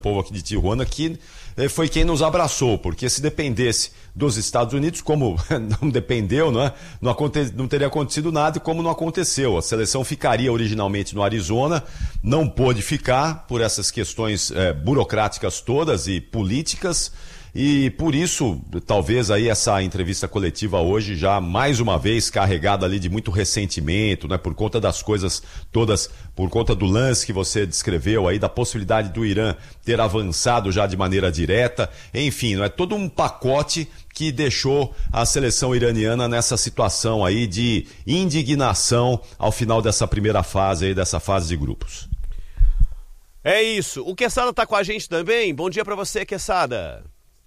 povo aqui de Tijuana, que foi quem nos abraçou, porque se dependesse dos Estados Unidos, como não dependeu, não teria acontecido nada, e como não aconteceu. A seleção ficaria originalmente no Arizona, não pôde ficar por essas questões burocráticas todas e políticas, e por isso, talvez aí essa entrevista coletiva hoje já mais uma vez carregada ali de muito ressentimento, por conta das coisas todas, por conta do lance que você descreveu aí, da possibilidade do Irã ter avançado já de maneira direta, enfim, é todo um pacote que deixou a seleção iraniana nessa situação aí de indignação ao final dessa primeira fase aí, dessa fase de grupos. É isso, o Quesada tá com a gente também, bom dia pra você, Quesada.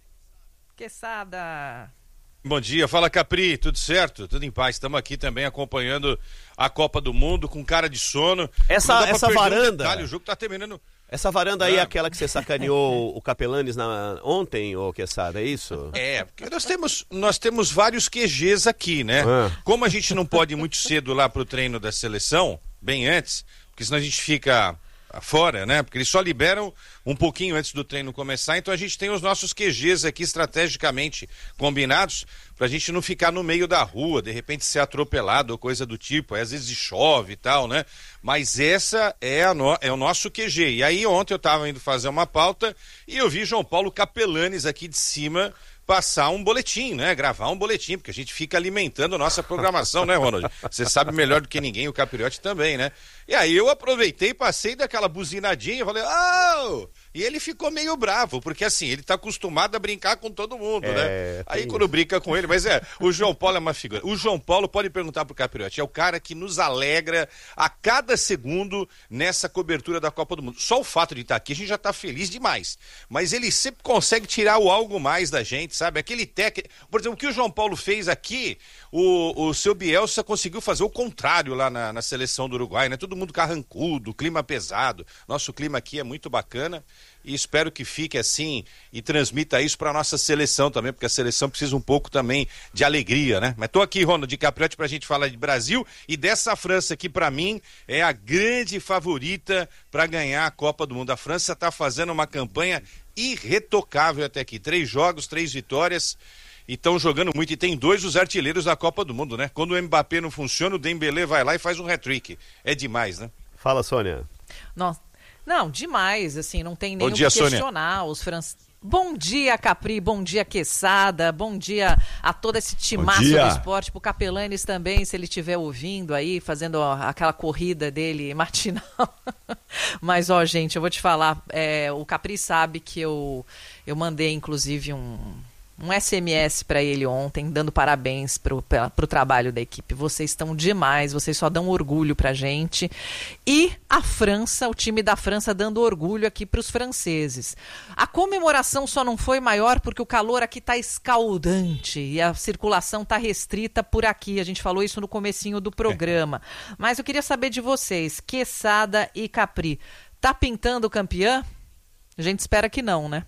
Quesada. Bom dia, fala Capri, tudo certo? Tudo em paz, estamos aqui também acompanhando a Copa do Mundo com cara de sono. Essa varanda, o jogo tá terminando. Essa varanda aí é aquela que você sacaneou o Capelanes ontem, ô Quesada, é isso? É, porque nós temos vários QGs aqui, né? Como a gente não pode ir muito cedo lá pro treino da seleção, bem antes, porque senão a gente fica fora, né? Porque eles só liberam um pouquinho antes do treino começar, então a gente tem os nossos QGs aqui estrategicamente combinados pra gente não ficar no meio da rua, de repente ser atropelado ou coisa do tipo, às vezes chove e tal, né? Mas essa é o nosso QG. E aí ontem eu tava indo fazer uma pauta e eu vi João Paulo Capelanes aqui de cima passar um boletim, né? Gravar um boletim, porque a gente fica alimentando a nossa programação, né, Ronald? Você sabe melhor do que ninguém, o Capiriotti também, né? E aí eu aproveitei, passei daquela buzinadinha e falei, E ele ficou meio bravo, porque assim, ele tá acostumado a brincar com todo mundo, né? Aí quando brinca com ele, mas o João Paulo é uma figura. O João Paulo, pode perguntar pro Capiriotti, é o cara que nos alegra a cada segundo nessa cobertura da Copa do Mundo. Só o fato de estar aqui, a gente já tá feliz demais. Mas ele sempre consegue tirar o algo mais da gente, sabe? Aquele técnico... Por exemplo, o que o João Paulo fez aqui, o seu Bielsa conseguiu fazer o contrário lá na seleção do Uruguai, né? Todo mundo carrancudo, clima pesado. Nosso clima aqui é muito bacana. E espero que fique assim e transmita isso para a nossa seleção também, porque a seleção precisa um pouco também de alegria, né? Mas tô aqui, Ronald, de Capriotti, pra gente falar de Brasil e dessa França que para mim é a grande favorita para ganhar a Copa do Mundo. A França tá fazendo uma campanha irretocável até aqui. 3 jogos, 3 vitórias e estão jogando muito. E tem 2 dos artilheiros da Copa do Mundo, né? Quando o Mbappé não funciona, o Dembélé vai lá e faz um hat-trick. É demais, né? Fala, Sônia. Nossa. Não, demais, assim, não tem nem o que Sônia. questionar. Os franceses. Bom dia, Capri, bom dia, Quesada, bom dia a todo esse timaço do esporte, pro Capelanes também, se ele estiver ouvindo aí, fazendo aquela corrida dele matinal. Mas, gente, eu vou te falar, o Capri sabe que eu mandei, inclusive, um SMS para ele ontem, dando parabéns pro trabalho da equipe. Vocês estão demais, vocês só dão orgulho pra gente. E a França, o time da França dando orgulho aqui pros franceses. A comemoração só não foi maior porque o calor aqui tá escaldante e a circulação tá restrita por aqui. A gente falou isso no comecinho do programa. Mas eu queria saber de vocês, Quesada e Capri, tá pintando campeã? A gente espera que não, né?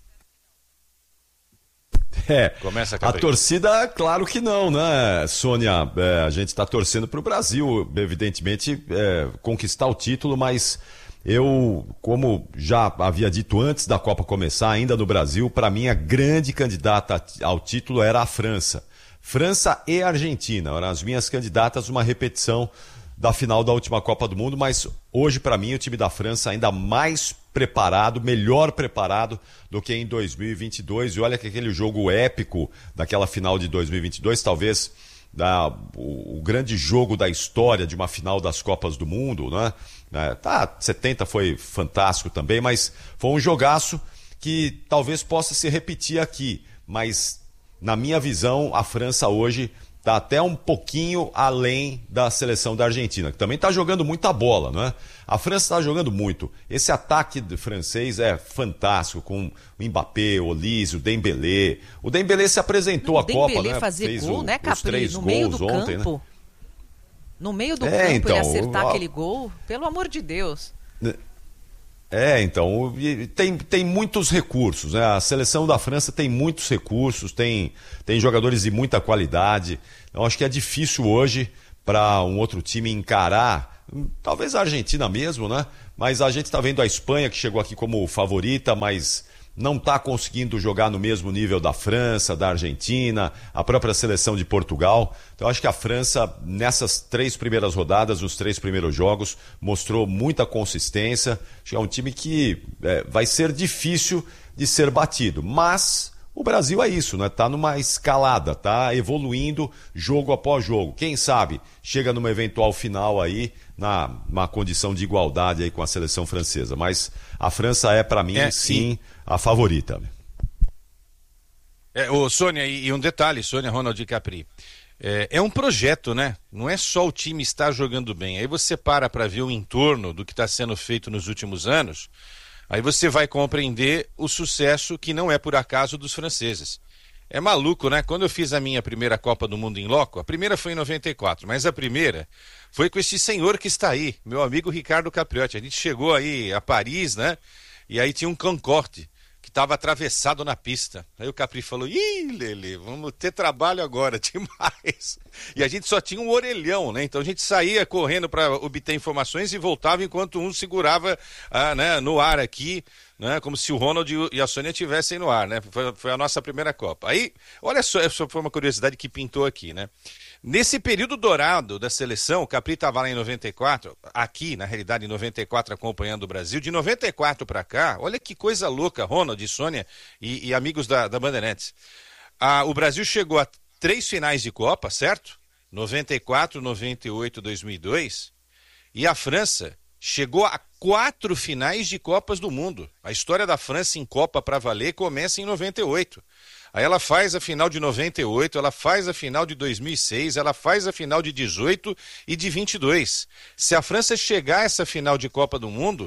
A torcida, claro que não, né, Sônia? A gente está torcendo para o Brasil, evidentemente, conquistar o título, mas eu, como já havia dito antes da Copa começar, ainda no Brasil, para mim a grande candidata ao título era a França. França e Argentina eram as minhas candidatas, uma repetição da final da última Copa do Mundo, mas hoje, para mim, o time da França ainda mais preparado, melhor preparado do que em 2022. E olha que aquele jogo épico daquela final de 2022, talvez o grande jogo da história de uma final das Copas do Mundo, né? 70 foi fantástico também, mas foi um jogaço que talvez possa se repetir aqui. Mas, na minha visão, a França hoje está até um pouquinho além da seleção da Argentina, que também está jogando muita bola, não é? A França está jogando muito. Esse ataque francês é fantástico, com o Mbappé, o Olise, o Dembélé. O Dembélé se apresentou à Copa, né? Fazer fez gol, né, Capri? Os 3 no gols meio do ontem, campo. né? No meio do campo então, ele acertar aquele gol, pelo amor de Deus. Então, tem muitos recursos, né? A seleção da França tem muitos recursos, tem jogadores de muita qualidade. Eu acho que é difícil hoje para um outro time encarar, talvez a Argentina mesmo, né? mas a gente está vendo a Espanha, que chegou aqui como favorita, mas não está conseguindo jogar no mesmo nível da França, da Argentina, a própria seleção de Portugal. Então acho que a França, nessas 3 primeiras rodadas, nos 3 primeiros jogos, mostrou muita consistência. Acho que é um time que vai ser difícil de ser batido, mas o Brasil é isso, né? Tá numa escalada, tá evoluindo jogo após jogo. Quem sabe chega numa eventual final aí, numa condição de igualdade aí com a seleção francesa. Mas a França é, para mim, sim, a favorita. Sônia, e um detalhe, Sônia, Ronald e Capri. É um projeto, né? Não é só o time estar jogando bem. Aí você para ver o entorno do que está sendo feito nos últimos anos, aí você vai compreender o sucesso que não é por acaso dos franceses. É maluco, né? Quando eu fiz a minha primeira Copa do Mundo em loco, a primeira foi em 94, mas a primeira foi com esse senhor que está aí, meu amigo Ricardo Capriotti. A gente chegou aí a Paris, né? E aí tinha um Concorde que estava atravessado na pista. Aí o Capri falou, Lele, vamos ter trabalho agora, demais. E a gente só tinha um orelhão, né? Então a gente saía correndo para obter informações e voltava enquanto um segurava né, no ar aqui, né, como se o Ronald e a Sônia estivessem no ar, né? Foi a nossa primeira Copa. Aí, olha só, essa foi uma curiosidade que pintou aqui, né? Nesse período dourado da seleção, o Capri estava lá em 94, aqui, na realidade, em 94, acompanhando o Brasil. De 94 para cá, olha que coisa louca, Ronald, Sônia e amigos da Bandeirantes. O Brasil chegou a 3 finais de Copa, certo? 94, 98, 2002. E a França chegou a 4 finais de Copas do Mundo. A história da França em Copa para valer começa em 98. Aí ela faz a final de 98, ela faz a final de 2006, ela faz a final de 18 e de 22. Se a França chegar a essa final de Copa do Mundo,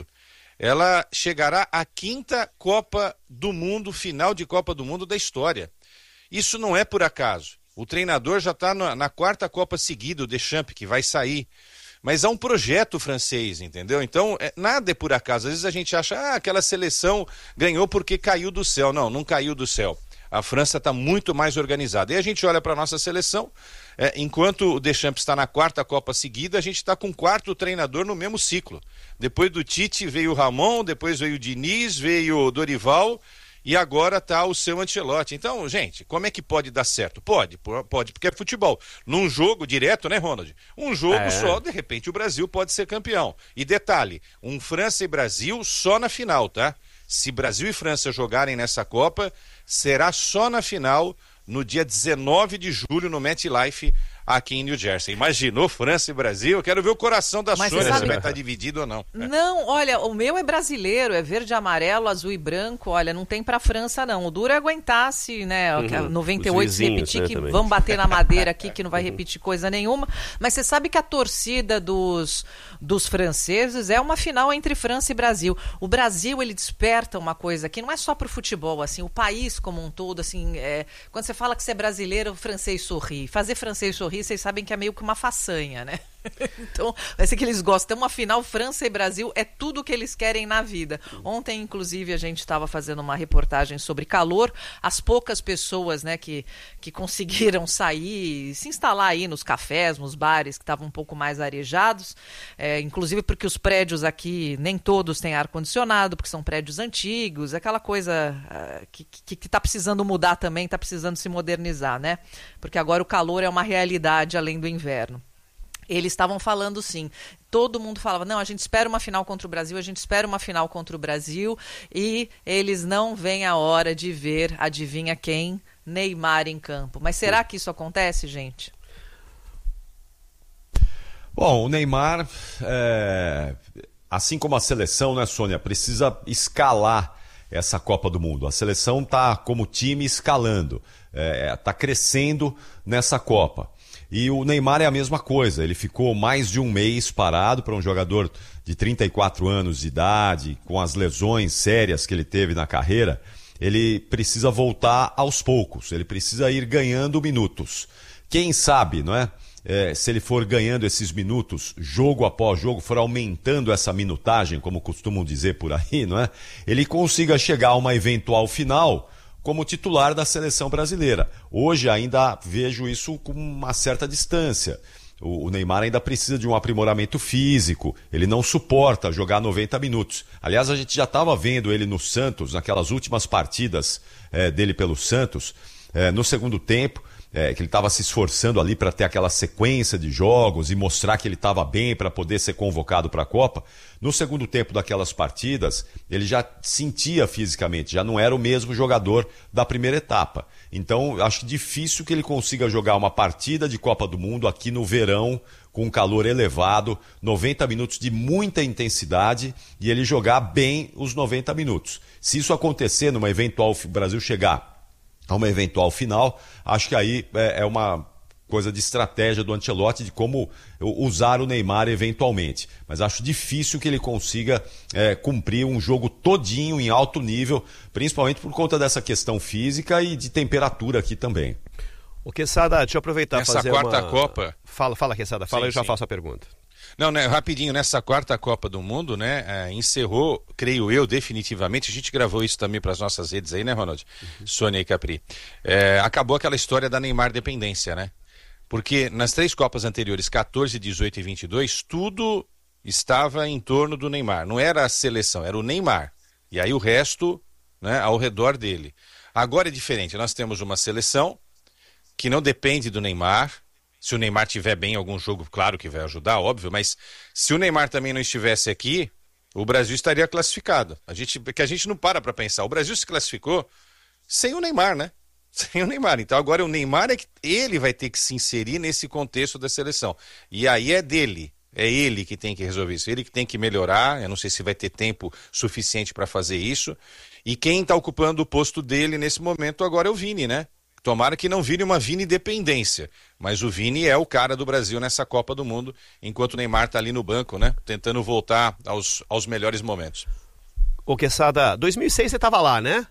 ela chegará à 5ª Copa do Mundo, final de Copa do Mundo da história. Isso não é por acaso. O treinador já está na 4ª Copa seguida, o Deschamps, que vai sair. Mas há um projeto francês, entendeu? Então, nada é por acaso. Às vezes a gente acha, aquela seleção ganhou porque caiu do céu. Não, não caiu do céu. A França está muito mais organizada. E a gente olha para a nossa seleção, enquanto o Deschamps está na 4ª Copa seguida, a gente está com o 4º treinador no mesmo ciclo. Depois do Tite veio o Ramon, depois veio o Diniz, veio o Dorival e agora está o seu Ancelotti. Então, gente, como é que pode dar certo? Pode, porque é futebol. Num jogo direto, né, Ronald? Um jogo só, de repente o Brasil pode ser campeão. E detalhe, um França e Brasil só na final, tá? Se Brasil e França jogarem nessa Copa, será só na final, no dia 19 de julho, no MetLife, aqui em New Jersey. Imaginou França e Brasil? Eu quero ver o coração da Sônia, se vai estar dividido ou não. Não, olha, o meu é brasileiro, é verde, amarelo, azul e branco. Olha, não tem pra França, não. O duro é aguentar se, né, 98 se repetir, né, que também. Vamos bater na madeira aqui, que não vai repetir coisa nenhuma. Mas você sabe que a torcida dos franceses é uma final entre França e Brasil. O Brasil, ele desperta uma coisa que não é só pro futebol, assim, o país como um todo, assim, quando você fala que você é brasileiro, o francês sorri. Fazer francês sorrir, vocês sabem que é meio que uma façanha, né? Então, vai ser que eles gostam. Uma final, França e Brasil é tudo o que eles querem na vida. Ontem, inclusive, a gente estava fazendo uma reportagem sobre calor. As poucas pessoas, né, que conseguiram sair e se instalar aí nos cafés, nos bares, que estavam um pouco mais arejados, inclusive porque os prédios aqui, nem todos têm ar-condicionado, porque são prédios antigos, aquela coisa que está precisando mudar também, está precisando se modernizar, né? Porque agora o calor é uma realidade além do inverno. Eles estavam falando sim, todo mundo falava, não, a gente espera uma final contra o Brasil, a gente espera uma final contra o Brasil, e eles não veem a hora de ver, adivinha quem? Neymar em campo. Mas será que isso acontece, gente? Bom, o Neymar, assim como a seleção, né, Sônia, precisa escalar essa Copa do Mundo. A seleção está como time escalando, está crescendo nessa Copa. E o Neymar é a mesma coisa, ele ficou mais de um mês parado. Para um jogador de 34 anos de idade, com as lesões sérias que ele teve na carreira, ele precisa voltar aos poucos, ele precisa ir ganhando minutos. Quem sabe, não é? Se ele for ganhando esses minutos, jogo após jogo, for aumentando essa minutagem, como costumam dizer por aí, não é? Ele consiga chegar a uma eventual final como titular da seleção brasileira. Hoje ainda vejo isso com uma certa distância. o Neymar ainda precisa de um aprimoramento físico, ele não suporta jogar 90 minutos. Aliás, a gente já estava vendo ele no Santos, naquelas últimas partidas dele pelo Santos, no segundo tempo, que ele estava se esforçando ali para ter aquela sequência de jogos e mostrar que ele estava bem para poder ser convocado para a Copa. No segundo tempo daquelas partidas, ele já sentia fisicamente, já não era o mesmo jogador da primeira etapa. Então, acho difícil que ele consiga jogar uma partida de Copa do Mundo aqui no verão, com um calor elevado, 90 minutos de muita intensidade e ele jogar bem os 90 minutos. Se isso acontecer numa eventual Brasil chegar a uma eventual final, acho que aí é uma coisa de estratégia do Ancelotti de como usar o Neymar eventualmente. Mas acho difícil que ele consiga cumprir um jogo todinho em alto nível, principalmente por conta dessa questão física e de temperatura aqui também. O Quesada, deixa eu aproveitar essa fazer quarta Copa... Fala, Quesada, fala, sim, eu já faço a pergunta. Não, né, rapidinho, nessa quarta Copa do Mundo, né, encerrou, creio eu, definitivamente, a gente gravou isso também para as nossas redes aí, né, Ronald? Sônia e Capri. Acabou aquela história da Neymar dependência, né? Porque nas 3 Copas anteriores, 14, 18 e 22, tudo estava em torno do Neymar. Não era a seleção, era o Neymar. E aí o resto, né, ao redor dele. Agora é diferente, nós temos uma seleção que não depende do Neymar. Se o Neymar estiver bem em algum jogo, claro que vai ajudar, óbvio, mas se o Neymar também não estivesse aqui, o Brasil estaria classificado. Porque a gente não para pensar. O Brasil se classificou sem o Neymar, né? Sem o Neymar. Então agora o Neymar ele vai ter que se inserir nesse contexto da seleção. E aí é dele. É ele que tem que resolver isso. Ele que tem que melhorar. Eu não sei se vai ter tempo suficiente para fazer isso. E quem está ocupando o posto dele nesse momento agora é o Vini, né? Tomara que não vire uma Vini dependência, mas o Vini é o cara do Brasil nessa Copa do Mundo, enquanto o Neymar está ali no banco, né? Tentando voltar aos melhores momentos. Ô, Quesada, 2006 você estava lá, né?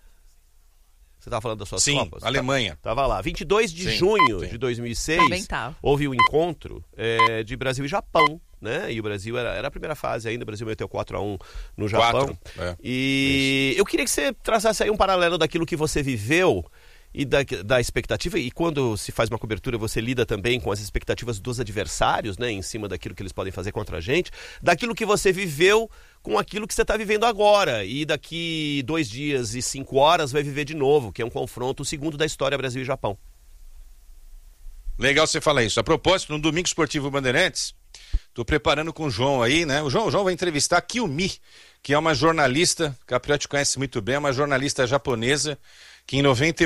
Você estava falando das suas Copas? Sim, Alemanha. Estava lá. 22 de junho de 2006, houve o encontro de Brasil e Japão, né? E o Brasil era a primeira fase ainda, o Brasil meteu 4-1 no Japão. E isso. Eu queria que você traçasse aí um paralelo daquilo que você viveu e da expectativa, e quando se faz uma cobertura você lida também com as expectativas dos adversários, né, em cima daquilo que eles podem fazer contra a gente, daquilo que você viveu com aquilo que você está vivendo agora, e daqui 2 dias e 5 horas vai viver de novo, que é um confronto, o segundo da história Brasil e Japão. Legal você falar isso. A propósito, no Domingo Esportivo Bandeirantes, estou preparando com o João aí, né, o João vai entrevistar a Kiyomi, que é uma jornalista, que a Capriotti conhece muito bem, uma jornalista japonesa, que em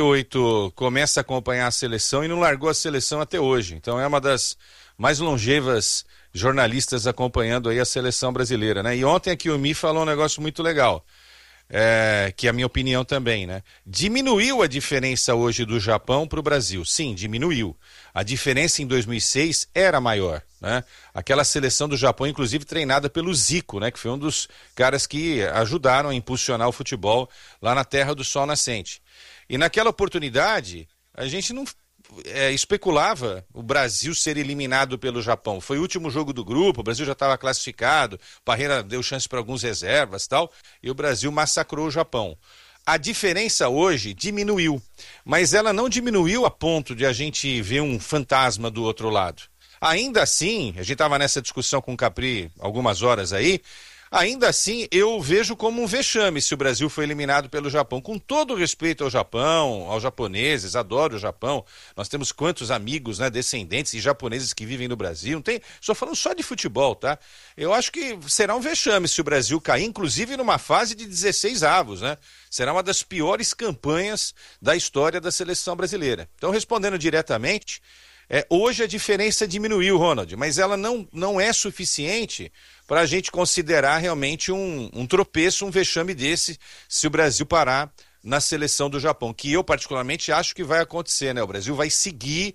98 começa a acompanhar a seleção e não largou a seleção até hoje. Então é uma das mais longevas jornalistas acompanhando aí a seleção brasileira, né? E ontem a Kiyomi falou um negócio muito legal, que é a minha opinião também, né? Diminuiu a diferença hoje do Japão para o Brasil. Sim, diminuiu. A diferença em 2006 era maior, né? Aquela seleção do Japão, inclusive treinada pelo Zico, né? Que foi um dos caras que ajudaram a impulsionar o futebol lá na Terra do Sol Nascente. E naquela oportunidade, a gente não especulava o Brasil ser eliminado pelo Japão. Foi o último jogo do grupo, o Brasil já estava classificado, Parreira deu chance para alguns reservas e tal, e o Brasil massacrou o Japão. A diferença hoje diminuiu, mas ela não diminuiu a ponto de a gente ver um fantasma do outro lado. Ainda assim, a gente estava nessa discussão com o Capri algumas horas aí, ainda assim, eu vejo como um vexame se o Brasil foi eliminado pelo Japão. Com todo respeito ao Japão, aos japoneses, adoro o Japão. Nós temos quantos amigos, né, descendentes e japoneses que vivem no Brasil. Não tem, estou falando só de futebol, tá? Eu acho que será um vexame se o Brasil cair, inclusive numa fase de 16 avos, né? Será uma das piores campanhas da história da seleção brasileira. Então, respondendo diretamente, hoje a diferença diminuiu, Ronald, mas ela não é suficiente para a gente considerar realmente um tropeço, um vexame desse, se o Brasil parar na seleção do Japão, que eu particularmente acho que vai acontecer, né? O Brasil vai seguir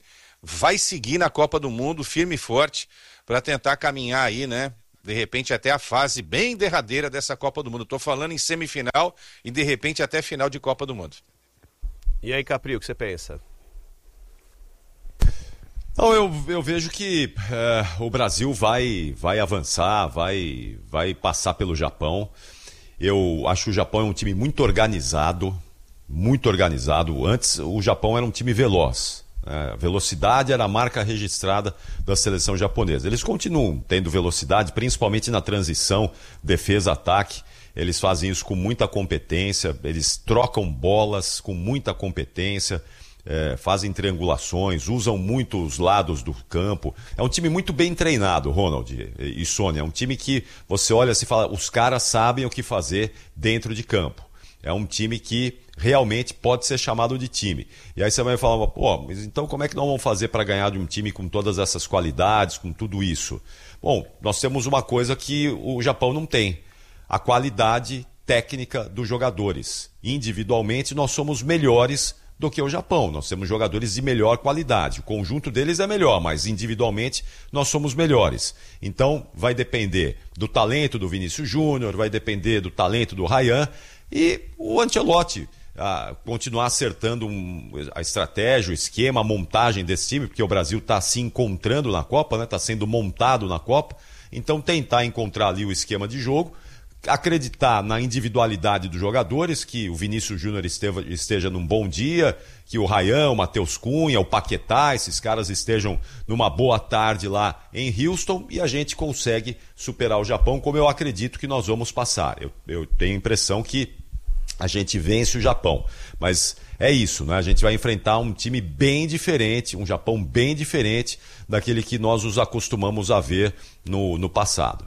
na Copa do Mundo, firme e forte, para tentar caminhar aí, né? De repente até a fase bem derradeira dessa Copa do Mundo. Estou falando em semifinal e de repente até final de Copa do Mundo. E aí, Capri, o que você pensa? Não, eu vejo que o Brasil vai avançar, vai passar pelo Japão. Eu acho que o Japão é um time muito organizado. Antes o Japão era um time veloz, Velocidade era a marca registrada da seleção japonesa. Eles continuam tendo velocidade, principalmente na transição, defesa-ataque. Eles fazem isso com muita competência, eles trocam bolas com muita competência, fazem triangulações, usam muito os lados do campo. É um time muito bem treinado, Ronald e Sônia. É um time que você olha e fala, os caras sabem o que fazer dentro de campo. É um time que realmente pode ser chamado de time. E aí você vai falar, pô, mas então como é que nós vamos fazer para ganhar de um time com todas essas qualidades, com tudo isso? Bom, nós temos uma coisa que o Japão não tem. A qualidade técnica dos jogadores. Individualmente, nós somos melhores do que o Japão. Nós temos jogadores de melhor qualidade. O conjunto deles é melhor, mas individualmente nós somos melhores. Então, vai depender do talento do Vinícius Júnior, vai depender do talento do Ryan e o Ancelotti continuar acertando a estratégia, o esquema, a montagem desse time, porque o Brasil está se encontrando na Copa, né? Está sendo montado na Copa. Então, tentar encontrar ali o esquema de jogo, acreditar na individualidade dos jogadores, que o Vinícius Júnior esteja num bom dia, que o Ryan, o Matheus Cunha, o Paquetá, esses caras estejam numa boa tarde lá em Houston e a gente consegue superar o Japão, como eu acredito que nós vamos passar. Eu tenho a impressão que a gente vence o Japão, mas é isso, né? A gente vai enfrentar um time bem diferente, um Japão bem diferente daquele que nós os acostumamos a ver no passado.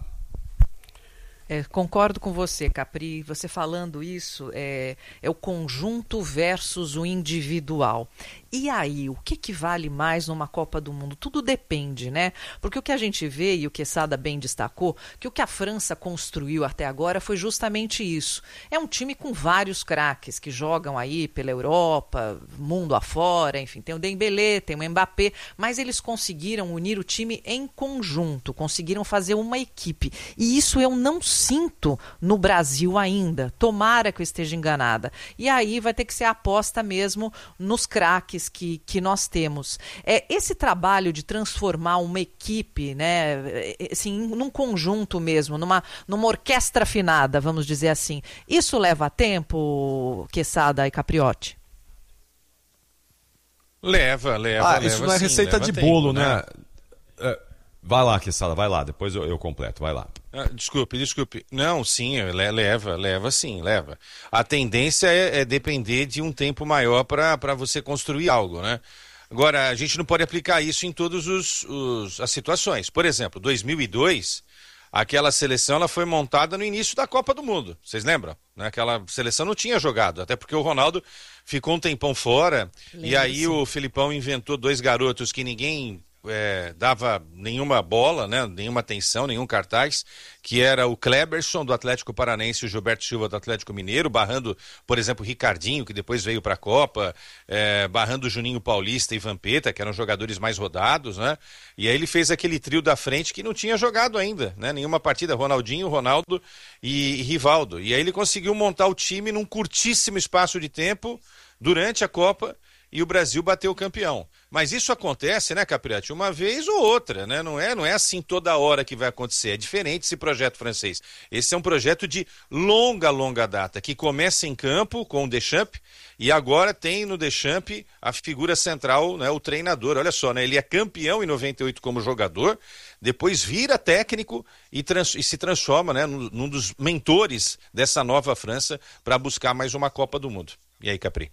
Concordo com você, Capri. Você falando isso, é o conjunto versus o individual. E aí, o que vale mais numa Copa do Mundo? Tudo depende, né? Porque o que a gente vê, e o Quesada bem destacou, que o que a França construiu até agora foi justamente isso. É um time com vários craques que jogam aí pela Europa, mundo afora, enfim, tem o Dembélé, tem o Mbappé, mas eles conseguiram unir o time em conjunto, conseguiram fazer uma equipe. E isso eu não sinto no Brasil ainda. Tomara que eu esteja enganada. E aí vai ter que ser a aposta mesmo nos craques que nós temos. Esse trabalho de transformar uma equipe, né, assim, num conjunto mesmo, numa orquestra afinada, vamos dizer assim, isso leva tempo, Quesada e Capriotti? Leva. Isso não é receita de bolo, né? Vai lá, Quesada, vai lá, depois eu completo, vai lá. Desculpe. Não, sim, leva sim. A tendência é depender de um tempo maior para você construir algo, né? Agora, a gente não pode aplicar isso em todas as situações. Por exemplo, 2002, aquela seleção ela foi montada no início da Copa do Mundo, vocês lembram? Aquela seleção não tinha jogado, até porque o Ronaldo ficou um tempão fora, e aí o Filipão inventou dois garotos que ninguém dava nenhuma bola, né, nenhuma atenção, nenhum cartaz, que era o Kleberson do Atlético Paranense e o Gilberto Silva do Atlético Mineiro, barrando, por exemplo, o Ricardinho, que depois veio para a Copa, barrando o Juninho Paulista e Vampeta, que eram jogadores mais rodados, né? E aí ele fez aquele trio da frente que não tinha jogado ainda, né? Nenhuma partida, Ronaldinho, Ronaldo e Rivaldo. E aí ele conseguiu montar o time num curtíssimo espaço de tempo durante a Copa e o Brasil bateu o campeão. Mas isso acontece, né, Capriotti, uma vez ou outra, né? Não é assim toda hora que vai acontecer. É diferente esse projeto francês. Esse é um projeto de longa data, que começa em campo com o Deschamps e agora tem no Deschamps a figura central, né, o treinador. Olha só, né? Ele é campeão em 98 como jogador, depois vira técnico e se transforma, né, num dos mentores dessa nova França para buscar mais uma Copa do Mundo. E aí, Capri?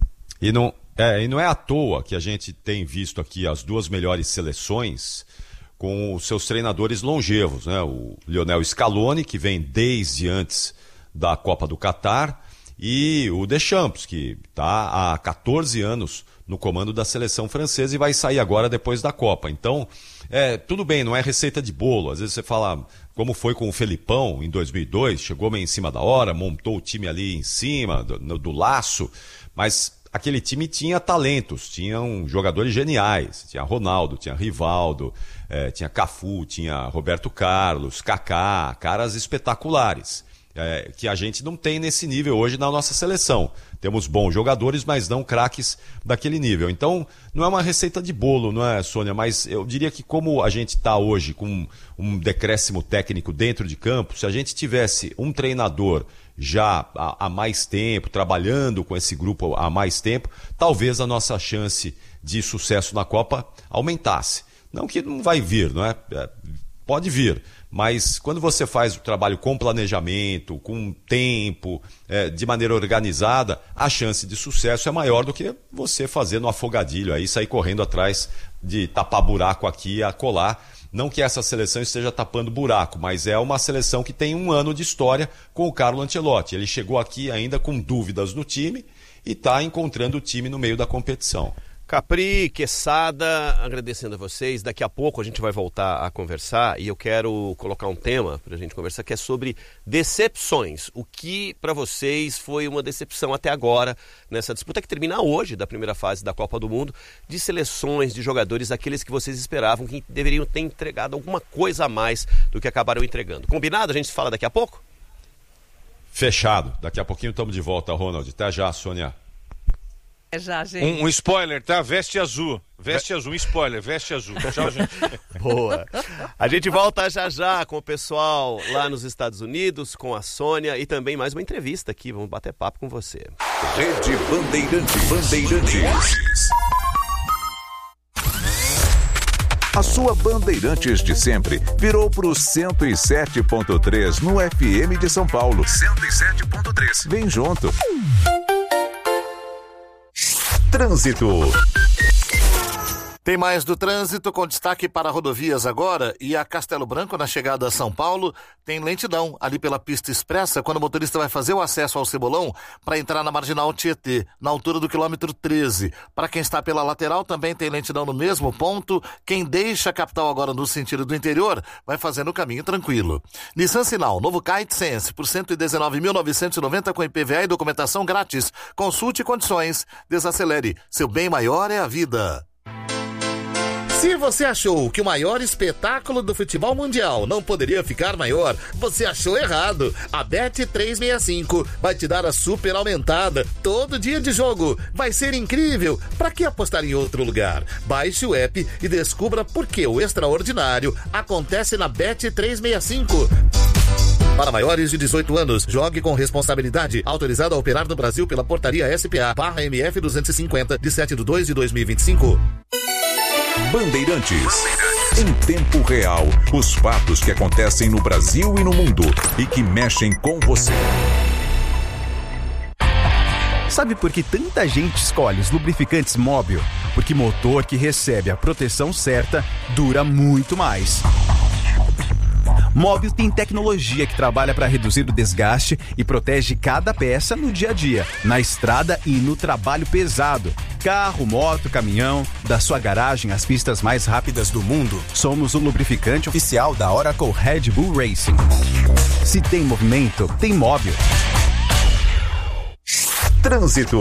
E não é à toa que a gente tem visto aqui as duas melhores seleções com os seus treinadores longevos, né? O Lionel Scaloni, que vem desde antes da Copa do Catar, e o Deschamps, que está há 14 anos no comando da seleção francesa e vai sair agora depois da Copa. Então, tudo bem, não é receita de bolo. Às vezes você fala, como foi com o Felipão em 2002, chegou meio em cima da hora, montou o time ali em cima do laço, mas aquele time tinha talentos, tinham jogadores geniais, tinha Ronaldo, tinha Rivaldo, tinha Cafu, tinha Roberto Carlos, Kaká, caras espetaculares, que a gente não tem nesse nível hoje na nossa seleção. Temos bons jogadores, mas não craques daquele nível. Então, não é uma receita de bolo, não é, Sônia? Mas eu diria que como a gente está hoje com um decréscimo técnico dentro de campo, se a gente tivesse um treinador já há mais tempo, trabalhando com esse grupo há mais tempo, talvez a nossa chance de sucesso na Copa aumentasse. Não que não vai vir, não é? Pode vir, mas quando você faz o trabalho com planejamento, com tempo, de maneira organizada, a chance de sucesso é maior do que você fazer no afogadilho, aí sair correndo atrás de tapar buraco aqui e acolá. Não que essa seleção esteja tapando buraco, mas é uma seleção que tem 1 ano de história com o Carlo Ancelotti. Ele chegou aqui ainda com dúvidas no time e está encontrando o time no meio da competição. Capri, Quesada, agradecendo a vocês. Daqui a pouco a gente vai voltar a conversar e eu quero colocar um tema para a gente conversar que é sobre decepções. O que para vocês foi uma decepção até agora nessa disputa que termina hoje da primeira fase da Copa do Mundo, de seleções, de jogadores, aqueles que vocês esperavam que deveriam ter entregado alguma coisa a mais do que acabaram entregando. Combinado? A gente se fala daqui a pouco? Fechado. Daqui a pouquinho estamos de volta, Ronald. Até já, Sônia. Já, gente. Um spoiler, tá? Veste azul. Veste azul, um spoiler, veste azul. Tchau, gente. Boa. A gente volta já com o pessoal lá nos Estados Unidos, com a Sônia e também mais uma entrevista aqui. Vamos bater papo com você. Rede Bandeirantes. A sua Bandeirantes de sempre virou pro 107.3 no FM de São Paulo. 107.3. Vem junto. Trânsito. Tem mais do trânsito com destaque para rodovias agora e a Castelo Branco na chegada a São Paulo tem lentidão ali pela pista expressa quando o motorista vai fazer o acesso ao Cebolão para entrar na Marginal Tietê, na altura do quilômetro 13. Para quem está pela lateral também tem lentidão no mesmo ponto. Quem deixa a capital agora no sentido do interior vai fazendo o caminho tranquilo. Nissan Sinal, novo Kite Sense por 119.990 com IPVA e documentação grátis. Consulte condições, desacelere. Seu bem maior é a vida. Se você achou que o maior espetáculo do futebol mundial não poderia ficar maior, você achou errado. A Bet365 vai te dar a super aumentada todo dia de jogo. Vai ser incrível. Para que apostar em outro lugar? Baixe o app e descubra por que o extraordinário acontece na Bet365. Para maiores de 18 anos, jogue com responsabilidade. Autorizado a operar no Brasil pela Portaria SPA/MF 250 de 7/2/2025. Bandeirantes. Em tempo real, os fatos que acontecem no Brasil e no mundo e que mexem com você. Sabe por que tanta gente escolhe os lubrificantes Móbil? Porque motor que recebe a proteção certa dura muito mais. Móbil tem tecnologia que trabalha para reduzir o desgaste e protege cada peça no dia a dia, na estrada e no trabalho pesado. Carro, moto, caminhão, da sua garagem às pistas mais rápidas do mundo. Somos o lubrificante oficial da Oracle Red Bull Racing. Se tem movimento, tem Móbil. Trânsito.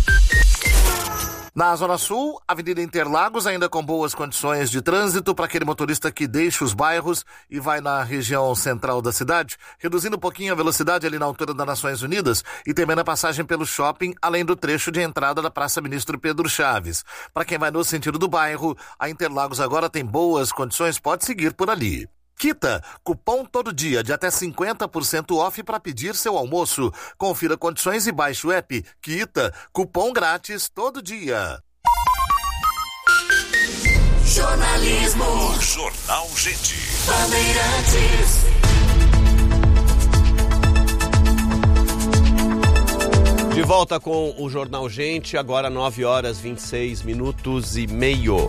Na Zona Sul, Avenida Interlagos ainda com boas condições de trânsito para aquele motorista que deixa os bairros e vai na região central da cidade, reduzindo um pouquinho a velocidade ali na altura das Nações Unidas e também na passagem pelo shopping, além do trecho de entrada da Praça Ministro Pedro Chaves. Para quem vai no sentido do bairro, a Interlagos agora tem boas condições, pode seguir por ali. Quita, cupom todo dia de até 50% off para pedir seu almoço. Confira condições e baixe o app. Quita, cupom grátis todo dia. Jornalismo. Jornal Gente. Bandeirantes. De volta com o Jornal Gente, agora 9h26:30.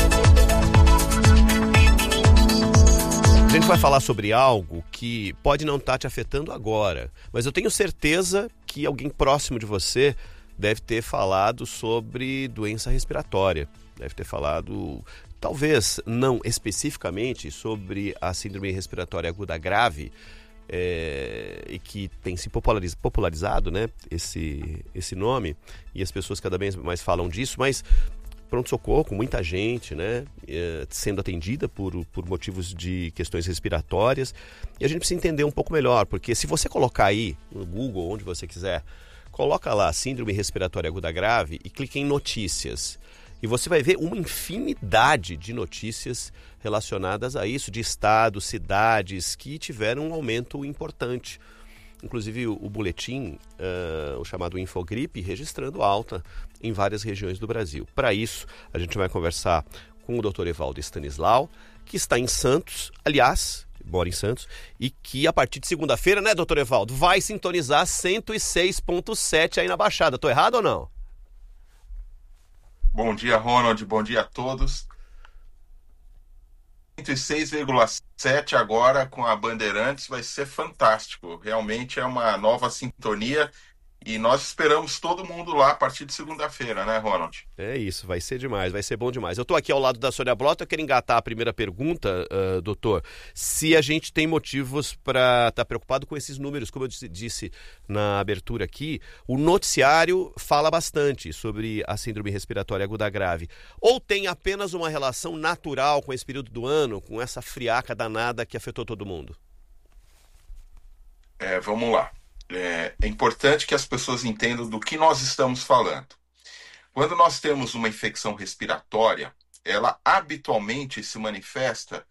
A gente vai falar sobre algo que pode não estar te afetando agora, mas eu tenho certeza que alguém próximo de você deve ter falado sobre doença respiratória, deve ter falado, talvez não especificamente, sobre a síndrome respiratória aguda grave, e que tem se popularizado, né, esse nome, e as pessoas cada vez mais falam disso, mas pronto-socorro com muita gente, né, sendo atendida por motivos de questões respiratórias, e a gente precisa entender um pouco melhor, porque se você colocar aí no Google, onde você quiser, coloca lá síndrome respiratória aguda grave e clica em notícias, e você vai ver uma infinidade de notícias relacionadas a isso, de estados, cidades que tiveram um aumento importante. inclusive o boletim, o chamado Infogripe, registrando alta em várias regiões do Brasil. Para isso, a gente vai conversar com o Dr. Evaldo Stanislau, que está em Santos, aliás, mora em Santos, e que a partir de segunda-feira, né, doutor Evaldo, vai sintonizar 106.7 aí na Baixada. Tô errado ou não? Bom dia, Ronald. Bom dia a todos. 106,7 agora com a Bandeirantes vai ser fantástico. Realmente é uma nova sintonia e nós esperamos todo mundo lá a partir de segunda-feira, né, Ronald? É isso, vai ser demais, vai ser bom demais. Eu estou aqui ao lado da Sônia Blota, eu quero engatar a primeira pergunta, doutor. Se a gente tem motivos para estar preocupado com esses números, como eu disse na abertura aqui, o noticiário fala bastante sobre a síndrome respiratória aguda grave. Ou tem apenas uma relação natural com esse período do ano, com essa friaca danada que afetou todo mundo? Vamos lá. É importante que as pessoas entendam do que nós estamos falando. Quando nós temos uma infecção respiratória, ela habitualmente se manifesta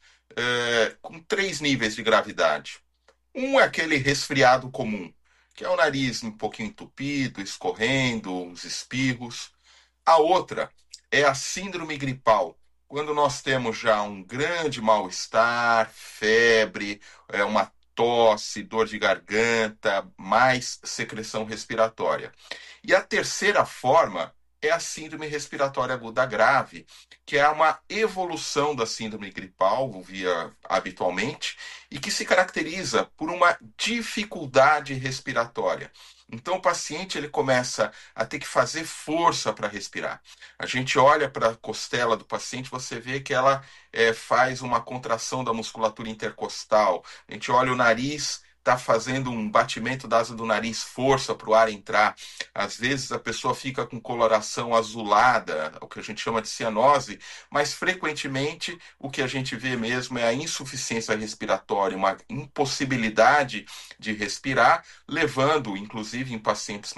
com 3 níveis de gravidade. Um é aquele resfriado comum, que é o nariz um pouquinho entupido, escorrendo, uns espirros. A outra é a síndrome gripal, quando nós temos já um grande mal-estar, febre, uma tosse, dor de garganta, mais secreção respiratória. E a terceira forma é a síndrome respiratória aguda grave, que é uma evolução da síndrome gripal, habitualmente, e que se caracteriza por uma dificuldade respiratória. Então o paciente ele começa a ter que fazer força para respirar. A gente olha para a costela do paciente, você vê que ela faz uma contração da musculatura intercostal. A gente olha o nariz, está fazendo um batimento da asa do nariz, força para o ar entrar. Às vezes a pessoa fica com coloração azulada, o que a gente chama de cianose, mas frequentemente o que a gente vê mesmo é a insuficiência respiratória, uma impossibilidade de respirar, levando, inclusive em pacientes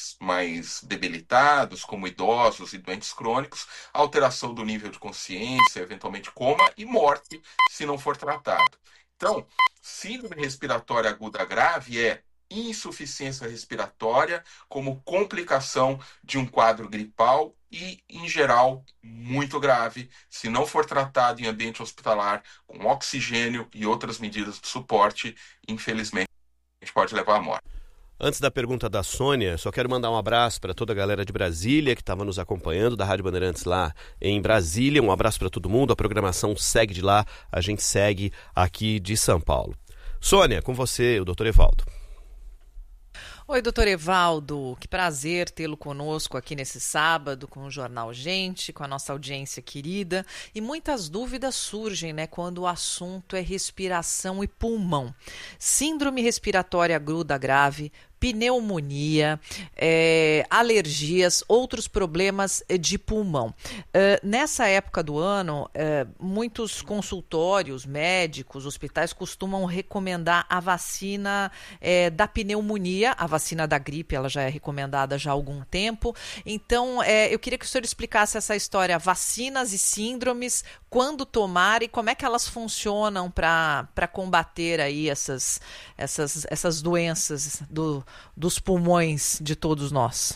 mais debilitados, como idosos e doentes crônicos, a alteração do nível de consciência, eventualmente coma e morte, se não for tratado. Então, síndrome respiratória aguda grave é insuficiência respiratória como complicação de um quadro gripal e, em geral, muito grave, se não for tratado em ambiente hospitalar, com oxigênio e outras medidas de suporte, infelizmente, pode levar à morte. Antes da pergunta da Sônia, só quero mandar um abraço para toda a galera de Brasília que estava nos acompanhando, da Rádio Bandeirantes lá em Brasília. Um abraço para todo mundo, a programação segue de lá, a gente segue aqui de São Paulo. Sônia, com você, o doutor Evaldo. Oi, doutor Evaldo, que prazer tê-lo conosco aqui nesse sábado com o Jornal Gente, com a nossa audiência querida. E muitas dúvidas surgem, né, quando o assunto é respiração e pulmão. Síndrome respiratória aguda grave, pneumonia, alergias, outros problemas de pulmão. Nessa época do ano, muitos consultórios, médicos, hospitais costumam recomendar a vacina da pneumonia. A vacina da gripe, ela já é recomendada já há algum tempo. Então, eu queria que o senhor explicasse essa história, vacinas e síndromes, quando tomar e como é que elas funcionam para combater aí essas doenças dos pulmões de todos nós.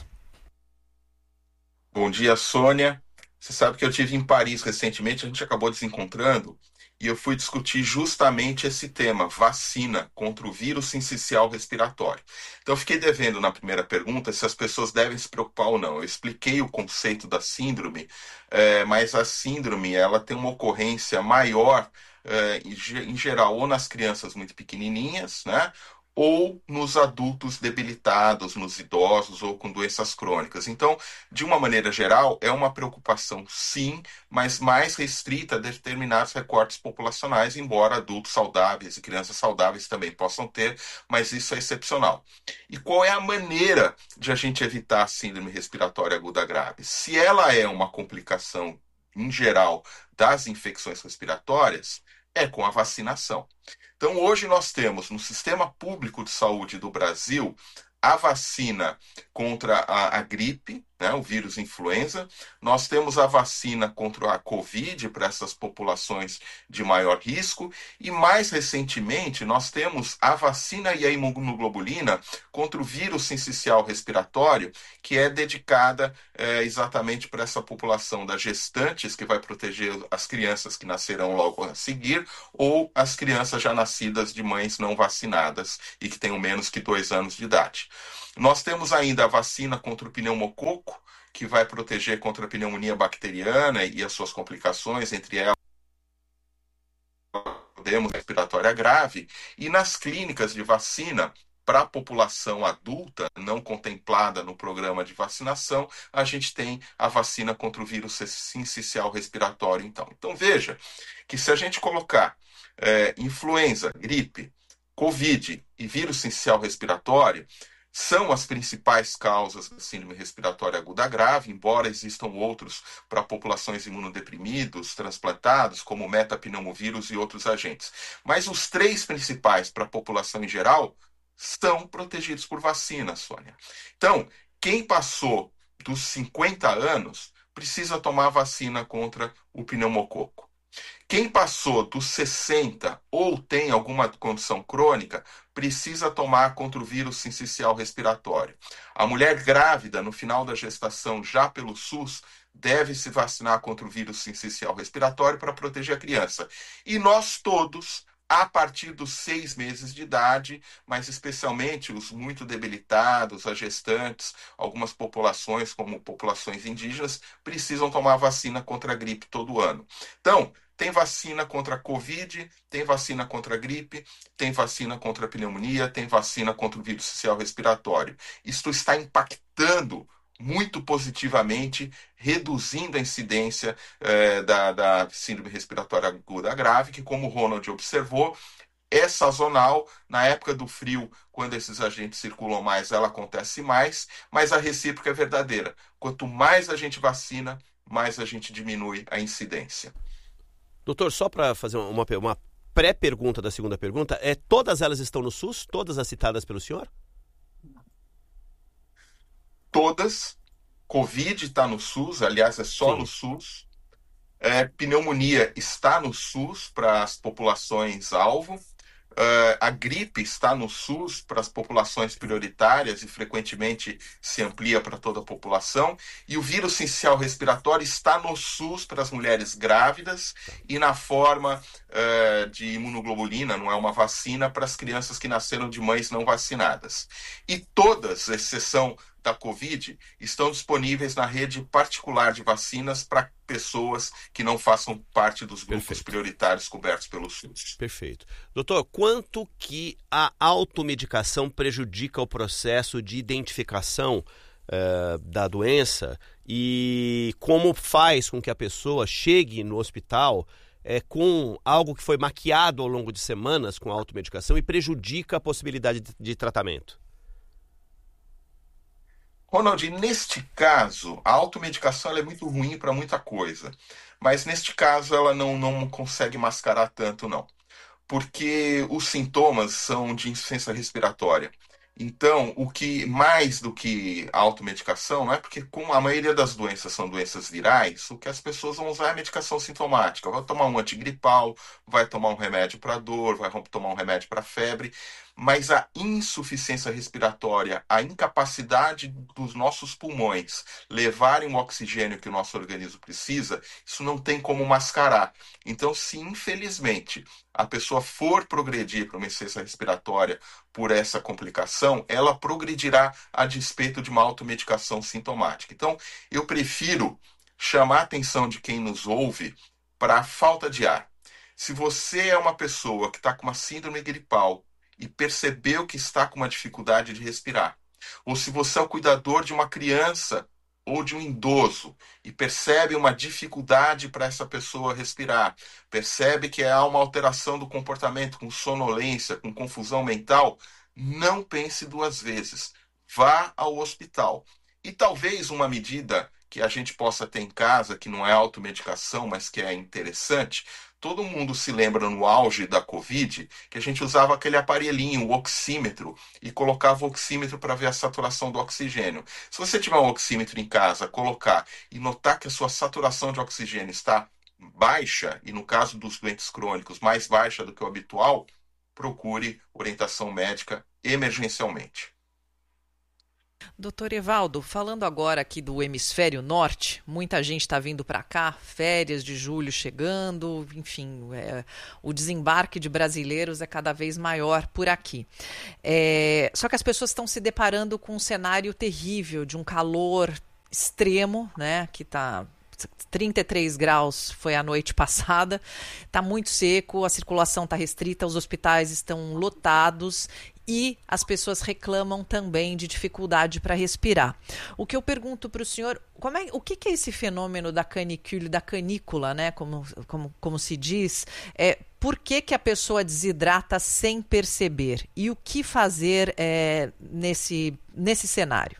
Bom dia, Sônia. Você sabe que eu estive em Paris recentemente, a gente acabou desencontrando e eu fui discutir justamente esse tema, vacina contra o vírus sincicial respiratório. Então eu fiquei devendo na primeira pergunta se as pessoas devem se preocupar ou não. Eu expliquei o conceito da síndrome, mas a síndrome ela tem uma ocorrência maior, em geral, ou nas crianças muito pequenininhas, né? Ou nos adultos debilitados, nos idosos ou com doenças crônicas. Então, de uma maneira geral, é uma preocupação sim, mas mais restrita a determinados recortes populacionais, embora adultos saudáveis e crianças saudáveis também possam ter, mas isso é excepcional. E qual é a maneira de a gente evitar a síndrome respiratória aguda grave? Se ela é uma complicação, em geral, das infecções respiratórias, é com a vacinação. Então, hoje nós temos no Sistema Público de Saúde do Brasil a vacina contra a gripe, né, o vírus influenza. Nós temos a vacina contra a Covid para essas populações de maior risco. E mais recentemente, nós temos a vacina e a imunoglobulina contra o vírus sincicial respiratório, que é dedicada exatamente para essa população das gestantes, que vai proteger as crianças que nascerão logo a seguir, ou as crianças já nascidas de mães não vacinadas e que tenham menos que 2 anos de idade. Nós temos ainda a vacina contra o pneumococo, que vai proteger contra a pneumonia bacteriana e as suas complicações, entre elas respiratória grave. E nas clínicas de vacina para a população adulta não contemplada no programa de vacinação, a gente tem a vacina contra o vírus sincicial respiratório. Então veja que se a gente colocar influenza, gripe, Covid e vírus sincicial respiratório, são as principais causas da síndrome respiratória aguda grave, embora existam outros para populações imunodeprimidos, transplantados, como o metapneumovírus e outros agentes. Mas os 3 principais para a população em geral são protegidos por vacina, Sônia. Então, quem passou dos 50 anos precisa tomar vacina contra o pneumococo. Quem passou dos 60 ou tem alguma condição crônica precisa tomar contra o vírus sincicial respiratório. A mulher grávida, no final da gestação, já pelo SUS, deve se vacinar contra o vírus sincicial respiratório para proteger a criança. E nós todos, a partir dos 6 meses de idade, mas especialmente os muito debilitados, as gestantes, algumas populações, como populações indígenas, precisam tomar vacina contra a gripe todo ano. Então, tem vacina contra a Covid, tem vacina contra a gripe, tem vacina contra a pneumonia, tem vacina contra o vírus sincicial respiratório. Isto está impactando muito positivamente, reduzindo a incidência da síndrome respiratória aguda grave, que, como o Ronald observou, é sazonal. Na época do frio, quando esses agentes circulam mais, ela acontece mais, mas a recíproca é verdadeira. Quanto mais a gente vacina, mais a gente diminui a incidência. Doutor, só para fazer uma pré-pergunta da segunda pergunta, todas elas estão no SUS? Todas as citadas pelo senhor? Todas. Covid está no SUS, aliás, é só Sim. no SUS. Pneumonia está no SUS para as populações-alvo. A gripe está no SUS para as populações prioritárias e frequentemente se amplia para toda a população. E o vírus sincicial respiratório está no SUS para as mulheres grávidas e na forma de imunoglobulina, não é uma vacina, para as crianças que nasceram de mães não vacinadas. E todas, exceção da Covid, estão disponíveis na rede particular de vacinas para pessoas que não façam parte dos grupos prioritários cobertos pelo SUS. Perfeito. Doutor, quanto que a automedicação prejudica o processo de identificação da doença e como faz com que a pessoa chegue no hospital com algo que foi maquiado ao longo de semanas com a automedicação e prejudica a possibilidade de tratamento? Ronald, neste caso, a automedicação ela é muito ruim para muita coisa, mas neste caso ela não consegue mascarar tanto, não. Porque os sintomas são de insuficiência respiratória. Então, o que mais do que a automedicação, não é porque como a maioria das doenças são doenças virais, o que as pessoas vão usar é a medicação sintomática. Vai tomar um antigripal, vai tomar um remédio para dor, vai tomar um remédio para febre, mas a insuficiência respiratória, a incapacidade dos nossos pulmões levarem o oxigênio que o nosso organismo precisa, isso não tem como mascarar. Então, se infelizmente a pessoa for progredir para uma insuficiência respiratória por essa complicação, ela progredirá a despeito de uma automedicação sintomática. Então, eu prefiro chamar a atenção de quem nos ouve para a falta de ar. Se você é uma pessoa que está com uma síndrome gripal e percebeu que está com uma dificuldade de respirar, ou se você é o cuidador de uma criança ou de um idoso e percebe uma dificuldade para essa pessoa respirar, percebe que há uma alteração do comportamento, com sonolência, com confusão mental, não pense 2 vezes. Vá ao hospital. E talvez uma medida que a gente possa ter em casa, que não é automedicação, mas que é interessante, todo mundo se lembra no auge da Covid que a gente usava aquele aparelhinho, o oxímetro, e colocava o oxímetro para ver a saturação do oxigênio. Se você tiver um oxímetro em casa, colocar e notar que a sua saturação de oxigênio está baixa, e no caso dos doentes crônicos, mais baixa do que o habitual, procure orientação médica emergencialmente. Doutor Evaldo, falando agora aqui do hemisfério norte, muita gente está vindo para cá, férias de julho chegando, enfim, o desembarque de brasileiros é cada vez maior por aqui. Só que as pessoas estão se deparando com um cenário terrível de um calor extremo, né, que está 33 graus foi a noite passada, está muito seco, a circulação está restrita, os hospitais estão lotados e as pessoas reclamam também de dificuldade para respirar. O que eu pergunto para o senhor, o que é esse fenômeno da canicule, da canícula, né, como se diz? Por que a pessoa desidrata sem perceber? E o que fazer nesse cenário?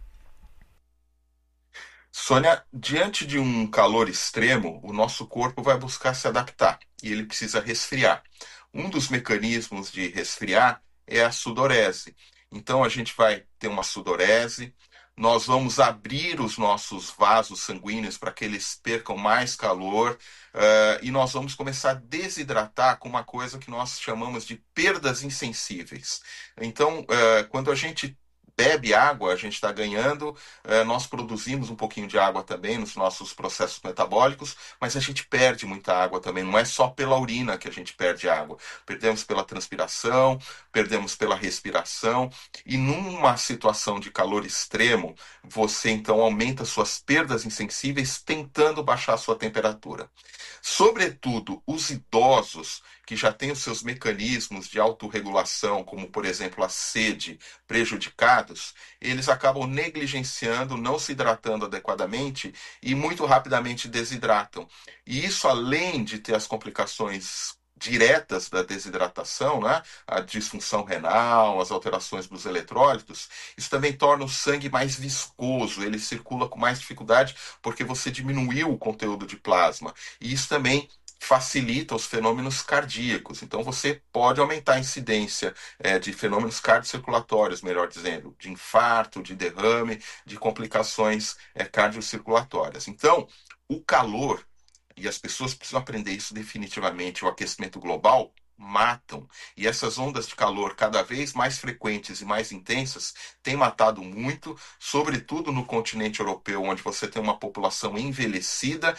Sônia, diante de um calor extremo, o nosso corpo vai buscar se adaptar e ele precisa resfriar. Um dos mecanismos de resfriar é a sudorese. Então a gente vai ter uma sudorese, nós vamos abrir os nossos vasos sanguíneos para que eles percam mais calor e nós vamos começar a desidratar com uma coisa que nós chamamos de perdas insensíveis. Então, quando a gente bebe água, a gente está ganhando, nós produzimos um pouquinho de água também nos nossos processos metabólicos, mas a gente perde muita água também, não é só pela urina que a gente perde água, perdemos pela transpiração, perdemos pela respiração, e numa situação de calor extremo, você então aumenta suas perdas insensíveis tentando baixar a sua temperatura. Sobretudo, os idosos que já têm os seus mecanismos de autorregulação, como, por exemplo, a sede, prejudicados, eles acabam negligenciando, não se hidratando adequadamente e muito rapidamente desidratam. E isso, além de ter as complicações diretas da desidratação, né? A disfunção renal, as alterações dos eletrólitos, isso também torna o sangue mais viscoso, ele circula com mais dificuldade porque você diminuiu o conteúdo de plasma. E isso também facilita os fenômenos cardíacos. Então você pode aumentar a incidência de fenômenos cardiocirculatórios, melhor dizendo, de infarto, de derrame, de complicações cardiocirculatórias. Então, o calor, e as pessoas precisam aprender isso definitivamente, o aquecimento global matam. E essas ondas de calor cada vez mais frequentes e mais intensas têm matado muito, sobretudo no continente europeu, onde você tem uma população envelhecida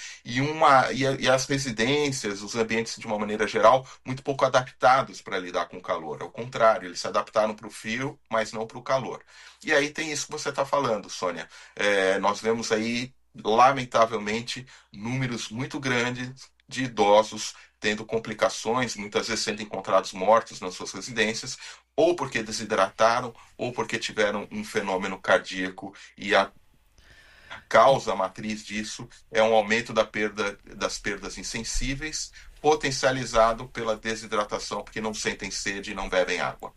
e as residências, os ambientes de uma maneira geral, muito pouco adaptados para lidar com o calor. Ao contrário, eles se adaptaram para o frio, mas não para o calor. E aí tem isso que você está falando, Sônia. Nós vemos aí, lamentavelmente, números muito grandes de idosos tendo complicações, muitas vezes sendo encontrados mortos nas suas residências, ou porque desidrataram, ou porque tiveram um fenômeno cardíaco, e a causa matriz disso é um aumento das perdas insensíveis, potencializado pela desidratação, porque não sentem sede e não bebem água.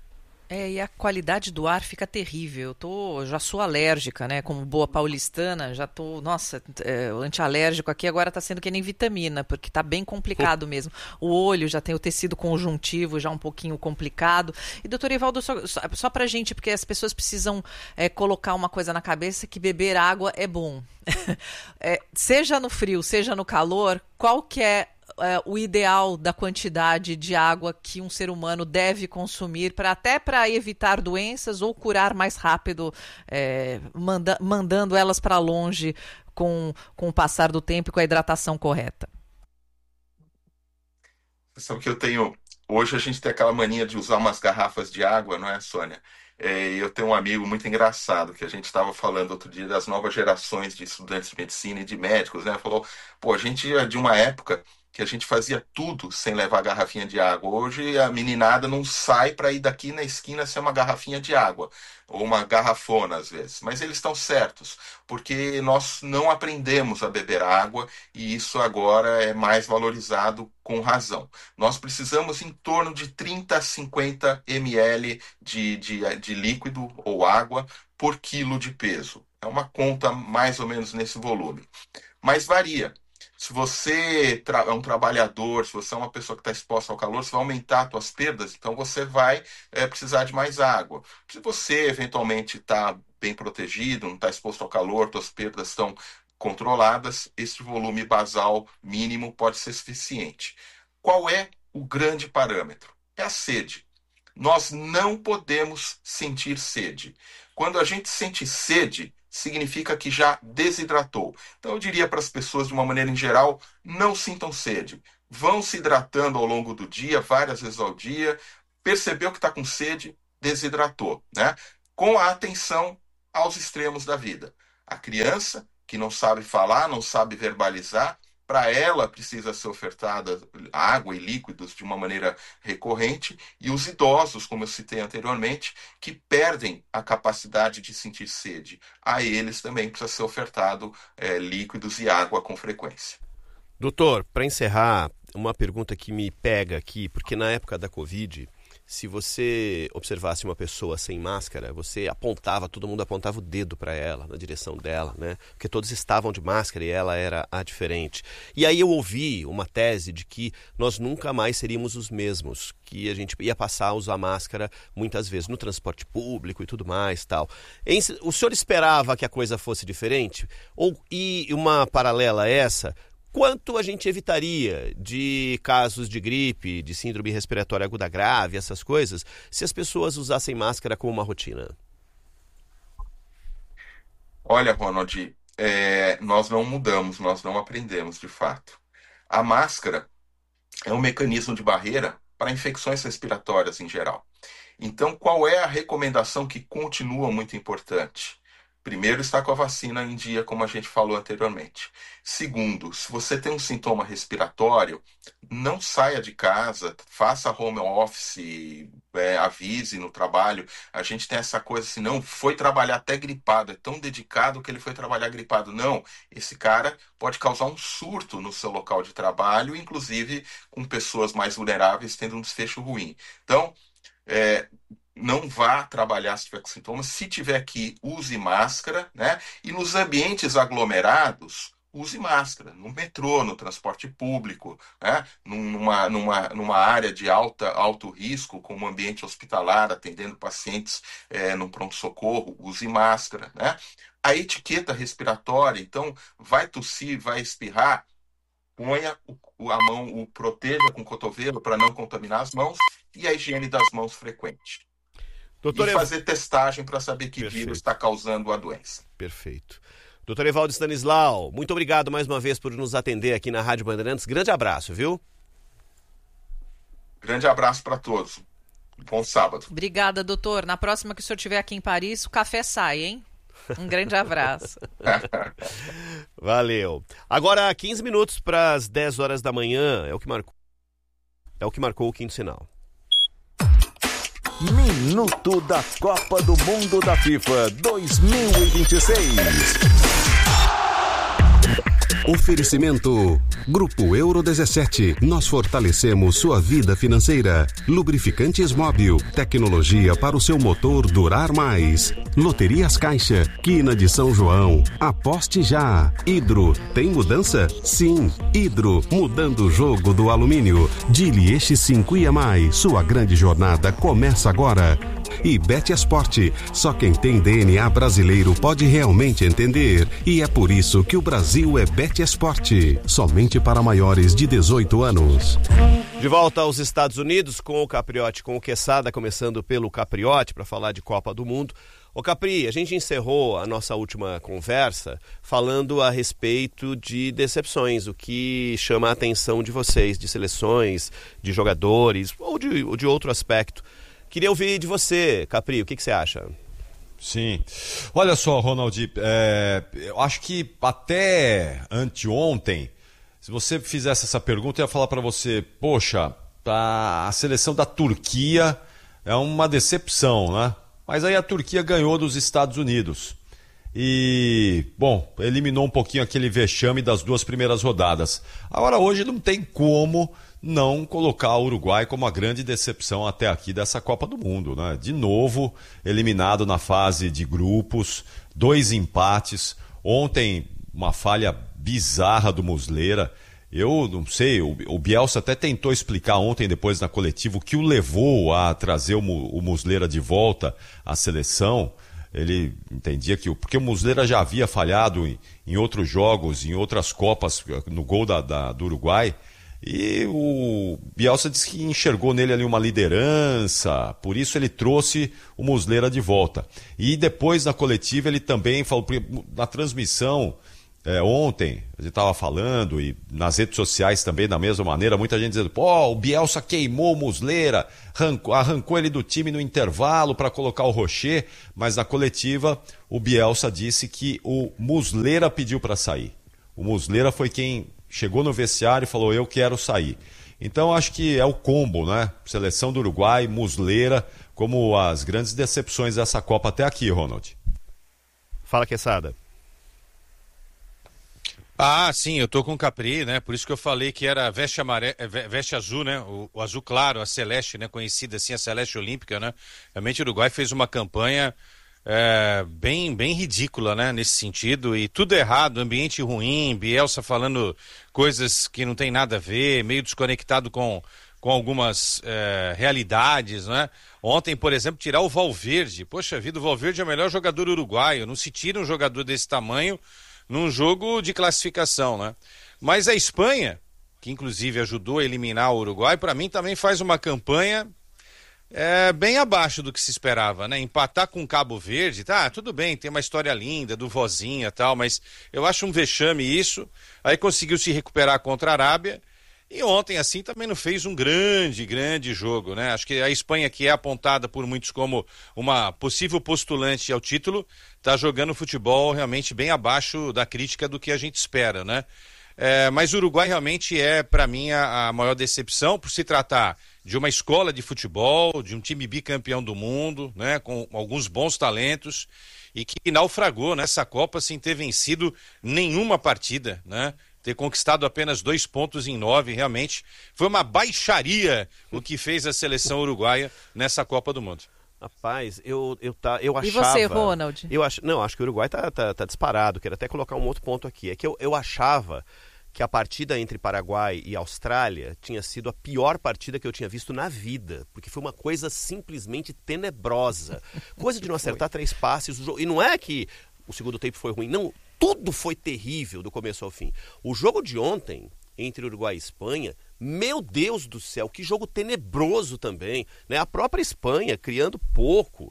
E a qualidade do ar fica terrível. Já sou alérgica, né? Como boa paulistana, já tô, o antialérgico aqui agora tá sendo que nem vitamina, porque tá bem complicado mesmo. O olho já tem o tecido conjuntivo já um pouquinho complicado. E, doutor Evaldo, só pra gente, porque as pessoas precisam colocar uma coisa na cabeça, que beber água é bom. Seja no frio, seja no calor, qual que é o ideal da quantidade de água que um ser humano deve consumir até para evitar doenças ou curar mais rápido, mandando elas para longe com o passar do tempo e com a hidratação correta? Você sabe que hoje a gente tem aquela mania de usar umas garrafas de água, não é, Sônia? Eu tenho um amigo muito engraçado, que a gente estava falando outro dia das novas gerações de estudantes de medicina e de médicos, né? Falou, a gente é de uma época que a gente fazia tudo sem levar garrafinha de água. Hoje a meninada não sai para ir daqui na esquina sem uma garrafinha de água, ou uma garrafona às vezes. Mas eles estão certos, porque nós não aprendemos a beber água e isso agora é mais valorizado com razão. Nós precisamos em torno de 30 a 50 ml de líquido ou água por quilo de peso. É uma conta mais ou menos nesse volume. Mas varia. Se você é um trabalhador, se você é uma pessoa que está exposta ao calor, você vai aumentar as suas perdas, então você vai precisar de mais água. Se você eventualmente está bem protegido, não está exposto ao calor, suas perdas estão controladas, esse volume basal mínimo pode ser suficiente. Qual é o grande parâmetro? É a sede. Nós não podemos sentir sede. Quando a gente sente sede, significa que já desidratou. Então eu diria para as pessoas, de uma maneira em geral, não sintam sede. Vão se hidratando ao longo do dia, várias vezes ao dia. Percebeu que está com sede, desidratou, né? Com a atenção aos extremos da vida. A criança, que não sabe falar, não sabe verbalizar, para ela precisa ser ofertada água e líquidos de uma maneira recorrente, e os idosos, como eu citei anteriormente, que perdem a capacidade de sentir sede. A eles também precisa ser ofertado líquidos e água com frequência. Doutor, para encerrar, uma pergunta que me pega aqui, porque na época da Covid, se você observasse uma pessoa sem máscara, você apontava, todo mundo apontava o dedo para ela, na direção dela, né? Porque todos estavam de máscara e ela era a diferente. E aí eu ouvi uma tese de que nós nunca mais seríamos os mesmos, que a gente ia passar a usar máscara muitas vezes no transporte público e tudo mais, tal. O senhor esperava que a coisa fosse diferente? E uma paralela a essa, quanto a gente evitaria de casos de gripe, de síndrome respiratória aguda grave, essas coisas, se as pessoas usassem máscara como uma rotina? Olha, Ronald, nós não mudamos, nós não aprendemos de fato. A máscara é um mecanismo de barreira para infecções respiratórias em geral. Então, qual é a recomendação que continua muito importante? Primeiro, estar com a vacina em dia, como a gente falou anteriormente. Segundo, se você tem um sintoma respiratório, não saia de casa, faça home office, avise no trabalho. A gente tem essa coisa assim, não, foi trabalhar até gripado, é tão dedicado que ele foi trabalhar gripado. Não, esse cara pode causar um surto no seu local de trabalho, inclusive com pessoas mais vulneráveis tendo um desfecho ruim. Então, não vá trabalhar se tiver com sintomas. Se tiver que, use máscara, né? E nos ambientes aglomerados, use máscara. No metrô, no transporte público, né? Numa área de alto risco, como ambiente hospitalar, atendendo pacientes no pronto-socorro, use máscara, né? A etiqueta respiratória, então, vai tossir, vai espirrar, ponha a mão, proteja com o cotovelo para não contaminar as mãos, e a higiene das mãos frequente. Doutor, e fazer testagem para saber que vírus está causando a doença. Perfeito. Doutor Evaldo Stanislau, muito obrigado mais uma vez por nos atender aqui na Rádio Bandeirantes. Grande abraço, viu? Grande abraço para todos. Bom sábado. Obrigada, doutor. Na próxima que o senhor estiver aqui em Paris, o café sai, hein? Um grande abraço. Valeu. Agora, 15 minutos para as 10 horas da manhã, é o que marcou o quinto sinal. Minuto da Copa do Mundo da FIFA 2026. Oferecimento Grupo Euro 17. Nós fortalecemos sua vida financeira. Lubrificantes Móbil. Tecnologia para o seu motor durar mais. Loterias Caixa. Quina de São João. Aposte já. Hidro. Tem mudança? Sim. Hidro. Mudando o jogo do alumínio. Dilieste 5 e mais. Sua grande jornada começa agora. E Betesport. Só quem tem DNA brasileiro pode realmente entender. E é por isso que o Brasil é Betesport. Somente para maiores de 18 anos. De volta aos Estados Unidos com o Capriotti, com o Quesada, começando pelo Capriotti para falar de Copa do Mundo. Ô Capri, a gente encerrou a nossa última conversa falando a respeito de decepções, o que chama a atenção de vocês, de seleções, de jogadores ou de outro aspecto. Queria ouvir de você, Capri, o que você acha? Sim. Olha só, Ronald, eu acho que até anteontem, se você fizesse essa pergunta, eu ia falar para você, poxa, a seleção da Turquia é uma decepção, né? Mas aí a Turquia ganhou dos Estados Unidos. E, bom, eliminou um pouquinho aquele vexame das 2 primeiras rodadas. Agora, hoje não tem como não colocar o Uruguai como a grande decepção até aqui dessa Copa do Mundo, né? De novo, eliminado na fase de grupos, 2 empates. Ontem, uma falha bizarra do Muslera. Eu não sei, o Bielsa até tentou explicar ontem, depois na coletiva, o que o levou a trazer o Muslera de volta à seleção. Ele entendia que... Porque o Muslera já havia falhado em outros jogos, em outras Copas, no gol do Uruguai. E o Bielsa disse que enxergou nele ali uma liderança, por isso ele trouxe o Muslera de volta. E depois na coletiva ele também falou, na transmissão... ontem, a gente estava falando, e nas redes sociais também da mesma maneira, muita gente dizendo, o Bielsa queimou o Muslera, arrancou ele do time no intervalo para colocar o Rocher, mas na coletiva o Bielsa disse que o Muslera pediu para sair. O Muslera foi quem chegou no vestiário e falou, eu quero sair. Então acho que é o combo, né? Seleção do Uruguai, Muslera, como as grandes decepções dessa Copa até aqui, Ronald. Fala, Quesada. Sim, eu tô com o Capri, né? Por isso que eu falei que era veste azul, né? O azul claro, a celeste, né? Conhecida assim, a celeste olímpica, né? Realmente o Uruguai fez uma campanha bem ridícula, né? Nesse sentido, e tudo errado, ambiente ruim, Bielsa falando coisas que não tem nada a ver, meio desconectado com algumas realidades, né? Ontem, por exemplo, tirar o Valverde. Poxa vida, o Valverde é o melhor jogador uruguaio, não se tira um jogador desse tamanho num jogo de classificação, né? Mas a Espanha, que inclusive ajudou a eliminar o Uruguai, para mim também faz uma campanha bem abaixo do que se esperava, né? Empatar com Cabo Verde, tudo bem, tem uma história linda do Vozinha e tal, mas eu acho um vexame isso. Aí conseguiu se recuperar contra a Arábia, e ontem assim também não fez um grande jogo, né? Acho que a Espanha, que é apontada por muitos como uma possível postulante ao título, está jogando futebol realmente bem abaixo da crítica do que a gente espera, né? Mas o Uruguai realmente é, para mim, a maior decepção, por se tratar de uma escola de futebol, de um time bicampeão do mundo, né? Com alguns bons talentos, e que naufragou nessa Copa sem ter vencido nenhuma partida, né? Ter conquistado apenas 2 pontos em 9, realmente foi uma baixaria o que fez a seleção uruguaia nessa Copa do Mundo. Rapaz, eu achava... E você, Ronald? Acho que o Uruguai tá disparado. Quero até colocar um outro ponto aqui. É que eu achava que a partida entre Paraguai e Austrália tinha sido a pior partida que eu tinha visto na vida, porque foi uma coisa simplesmente tenebrosa. Coisa de não acertar 3 passes. E não é que o segundo tempo foi ruim, não. Tudo foi terrível do começo ao fim. O jogo de ontem, entre Uruguai e Espanha, meu Deus do céu, que jogo tenebroso também, né? A própria Espanha criando pouco.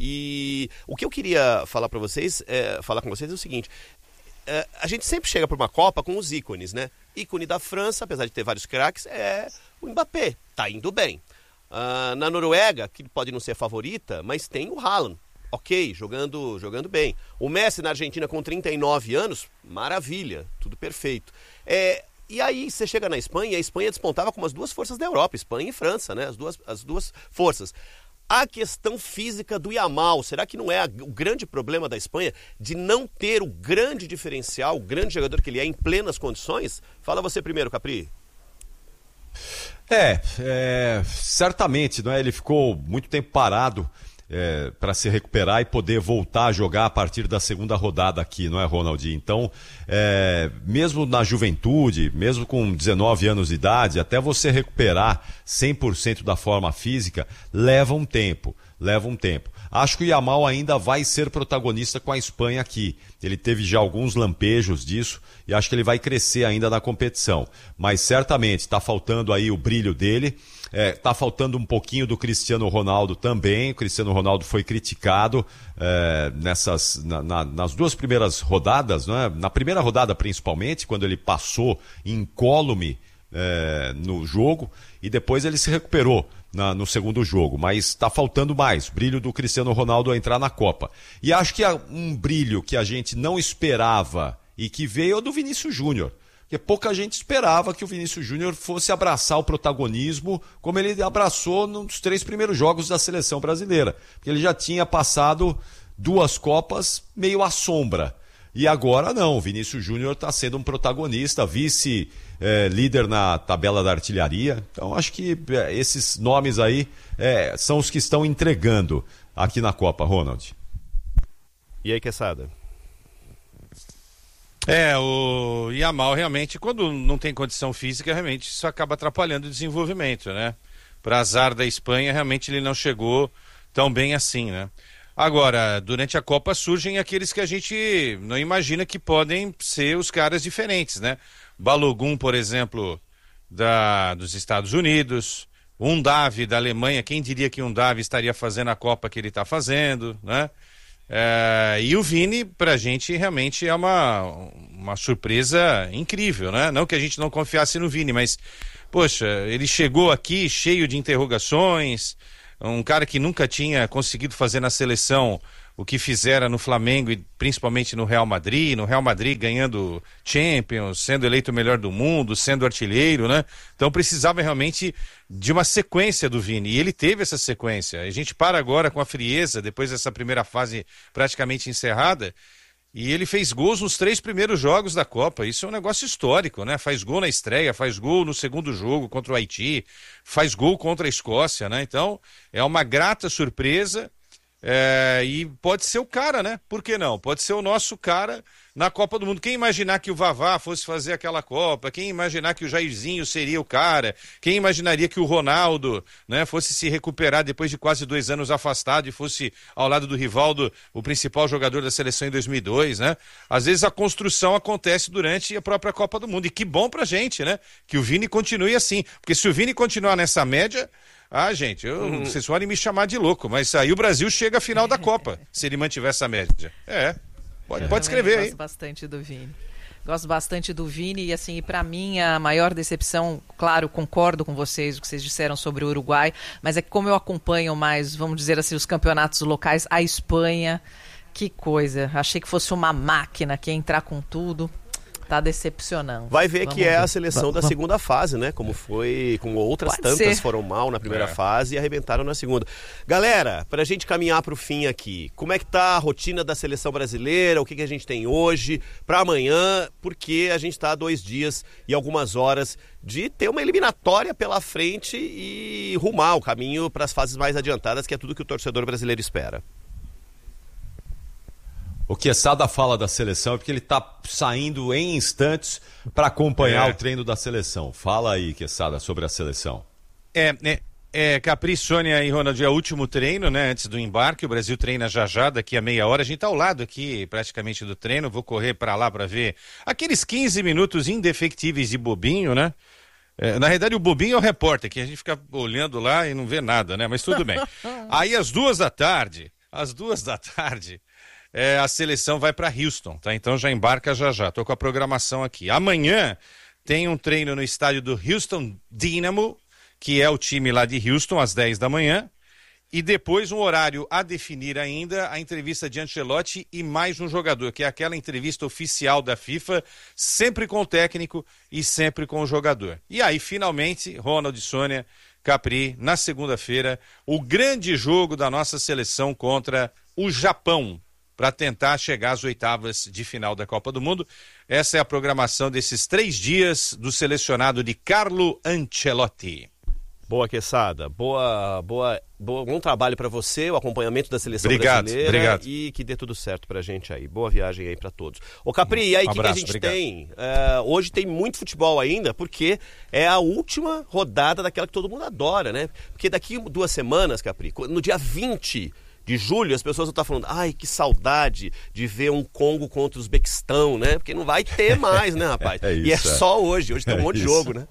E o que eu queria falar com vocês é o seguinte: a gente sempre chega para uma Copa com os ícones, né? Ícone da França, apesar de ter vários craques, é o Mbappé, tá indo bem. Na Noruega, que pode não ser favorita, mas tem o Haaland. Ok, jogando bem. O Messi na Argentina com 39 anos, maravilha, tudo perfeito. E aí você chega na Espanha, e a Espanha despontava como as 2 forças da Europa, Espanha e França, né? As duas forças. A questão física do Yamal, será que não é o grande problema da Espanha de não ter o grande diferencial, o grande jogador que ele é em plenas condições? Fala você primeiro, Capri. Certamente, não é? Ele ficou muito tempo parado para se recuperar e poder voltar a jogar a partir da segunda rodada aqui, não é, Ronald? Então, mesmo na juventude, mesmo com 19 anos de idade, até você recuperar 100% da forma física, leva um tempo. Acho que o Yamal ainda vai ser protagonista com a Espanha aqui. Ele teve já alguns lampejos disso e acho que ele vai crescer ainda na competição. Mas certamente está faltando aí o brilho dele. Tá faltando um pouquinho do Cristiano Ronaldo também. O Cristiano Ronaldo foi criticado nas 2 primeiras rodadas, né? Na primeira rodada principalmente, quando ele passou incólume no jogo, e depois ele se recuperou no segundo jogo, mas está faltando mais brilho do Cristiano Ronaldo a entrar na Copa. E acho que um brilho que a gente não esperava e que veio é do Vinícius Júnior. Porque pouca gente esperava que o Vinícius Júnior fosse abraçar o protagonismo como ele abraçou nos 3 primeiros jogos da seleção brasileira. Porque ele já tinha passado 2 Copas meio à sombra. E agora não, o Vinícius Júnior está sendo um protagonista, vice-líder na tabela da artilharia. Então acho que esses nomes aí são os que estão entregando aqui na Copa, Ronald. E aí, Quesada? O Yamal realmente, quando não tem condição física, realmente isso acaba atrapalhando o desenvolvimento, né? Para azar da Espanha, realmente ele não chegou tão bem assim, né? Agora, durante a Copa surgem aqueles que a gente não imagina que podem ser os caras diferentes, né? Balogun, por exemplo, dos Estados Unidos, Undav da Alemanha, quem diria que Undav estaria fazendo a Copa que ele está fazendo, né? E o Vini, pra gente, realmente é uma surpresa incrível, né? Não que a gente não confiasse no Vini, mas, poxa, ele chegou aqui cheio de interrogações, um cara que nunca tinha conseguido fazer na seleção o que fizera no Flamengo e principalmente no Real Madrid ganhando Champions, sendo eleito o melhor do mundo, sendo artilheiro, né? Então precisava realmente de uma sequência do Vini, e ele teve essa sequência. A gente para agora com a frieza, depois dessa primeira fase praticamente encerrada, e ele fez gols nos 3 primeiros jogos da Copa. Isso é um negócio histórico, né? Faz gol na estreia, faz gol no segundo jogo contra o Haiti, faz gol contra a Escócia, né? Então é uma grata surpresa. E pode ser o cara, né? Por que não? Pode ser o nosso cara na Copa do Mundo. Quem imaginar que o Vavá fosse fazer aquela Copa? Quem imaginar que o Jairzinho seria o cara? Quem imaginaria que o Ronaldo, né, fosse se recuperar depois de quase 2 anos afastado e fosse ao lado do Rivaldo o principal jogador da seleção em 2002, né? Às vezes a construção acontece durante a própria Copa do Mundo. E que bom pra gente, né? Que o Vini continue assim. Porque se o Vini continuar nessa média... gente, vocês podem me chamar de louco, mas aí o Brasil chega à final da Copa, se ele mantiver essa média. Pode escrever aí. Gosto bastante do Vini e, assim, para mim a maior decepção, claro, concordo com vocês, o que vocês disseram sobre o Uruguai, mas é que como eu acompanho mais, vamos dizer assim, os campeonatos locais, a Espanha, que coisa, achei que fosse uma máquina que ia entrar com tudo. Tá decepcionando. Vai ver que é a seleção da segunda fase, né? Como foi com outras tantas foram mal na primeira fase e arrebentaram na segunda. Galera, pra gente caminhar pro fim aqui, como é que tá a rotina da seleção brasileira? O que a gente tem hoje pra amanhã? Porque a gente tá a 2 dias e algumas horas de ter uma eliminatória pela frente e rumar o caminho para as fases mais adiantadas, que é tudo que o torcedor brasileiro espera. O Quesada fala da seleção é porque ele está saindo em instantes para acompanhar o treino da seleção. Fala aí, Quesada, sobre a seleção. Capri, Sônia e Ronald, é o último treino, né, antes do embarque. O Brasil treina já, daqui a meia hora. A gente tá ao lado aqui, praticamente, do treino. Vou correr para lá para ver aqueles 15 minutos indefectíveis de bobinho, né? Na realidade, o bobinho é o repórter, que a gente fica olhando lá e não vê nada, né? Mas tudo bem. Aí, às 2 da tarde, a seleção vai para Houston, tá? Então já embarca já. Tô com a programação aqui. Amanhã tem um treino no estádio do Houston Dynamo, que é o time lá de Houston, às 10 da manhã. E depois um horário a definir ainda, a entrevista de Ancelotti e mais um jogador, que é aquela entrevista oficial da FIFA, sempre com o técnico e sempre com o jogador. E aí, finalmente, Ronald, Sônia, Capri, na segunda-feira, o grande jogo da nossa seleção contra o Japão, para tentar chegar às 8ª de final da Copa do Mundo. Essa é a programação desses 3 dias do selecionado de Carlo Ancelotti. Boa, Quesada. Bom trabalho para você, o acompanhamento da seleção brasileira. Obrigado. E que dê tudo certo pra gente aí. Boa viagem aí para todos. Ô Capri, e aí o que a gente tem? Hoje tem muito futebol ainda, porque é a última rodada daquela que todo mundo adora, né? Porque daqui 2 semanas, Capri, no dia 20 de julho, as pessoas vão estar falando, ai, que saudade de ver um Congo contra o Uzbequistão, né? Porque não vai ter mais, né, rapaz? E é só hoje tem um monte de jogo, né?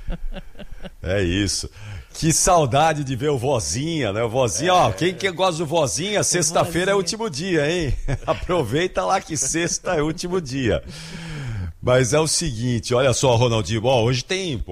É isso. Que saudade de ver o Vozinha, né? O Vozinha, quem que gosta do Vozinha, sexta-feira é o último dia, hein? Aproveita lá que sexta é o último dia. Mas é o seguinte, olha só, Ronaldinho, hoje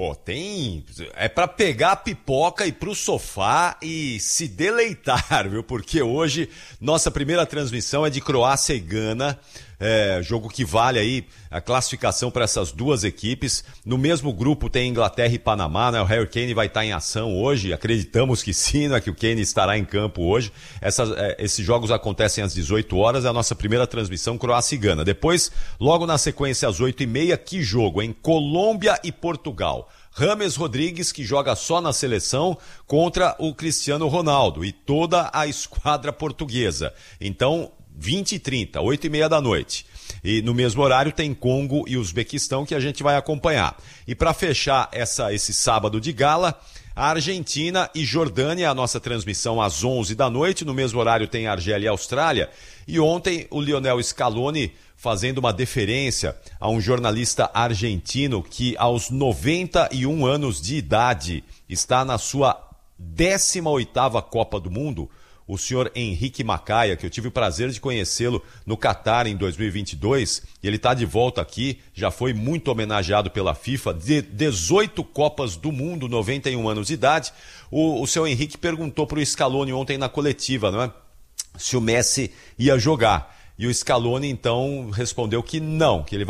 é pra pegar a pipoca e ir pro sofá e se deleitar, viu? Porque hoje nossa primeira transmissão é de Croácia e Gana, jogo que vale aí a classificação para essas 2 equipes. No mesmo grupo tem Inglaterra e Panamá, né? O Harry Kane vai estar em ação hoje, acreditamos que sim, né? Que o Kane estará em campo hoje. Esses jogos acontecem às 18 horas, é a nossa primeira transmissão, Croácia e Gana. Depois, logo na sequência, às 8h30, que jogo, hein? Colômbia e Portugal. James Rodrigues, que joga só na seleção, contra o Cristiano Ronaldo e toda a esquadra portuguesa. Então, 20h30, 8h30 da noite. E no mesmo horário tem Congo e Uzbequistão, que a gente vai acompanhar. E para fechar esse sábado de gala, a Argentina e Jordânia, a nossa transmissão às 11 da noite. No mesmo horário tem Argélia e Austrália. E ontem o Lionel Scaloni fazendo uma deferência a um jornalista argentino que aos 91 anos de idade está na sua 18ª Copa do Mundo, o senhor Henrique Macaia, que eu tive o prazer de conhecê-lo no Catar em 2022, e ele está de volta aqui, já foi muito homenageado pela FIFA, 18 Copas do Mundo, 91 anos de idade. O senhor Henrique perguntou para o Scaloni ontem na coletiva, não é? Se o Messi ia jogar. E o Scaloni, então, respondeu que não, que ele vai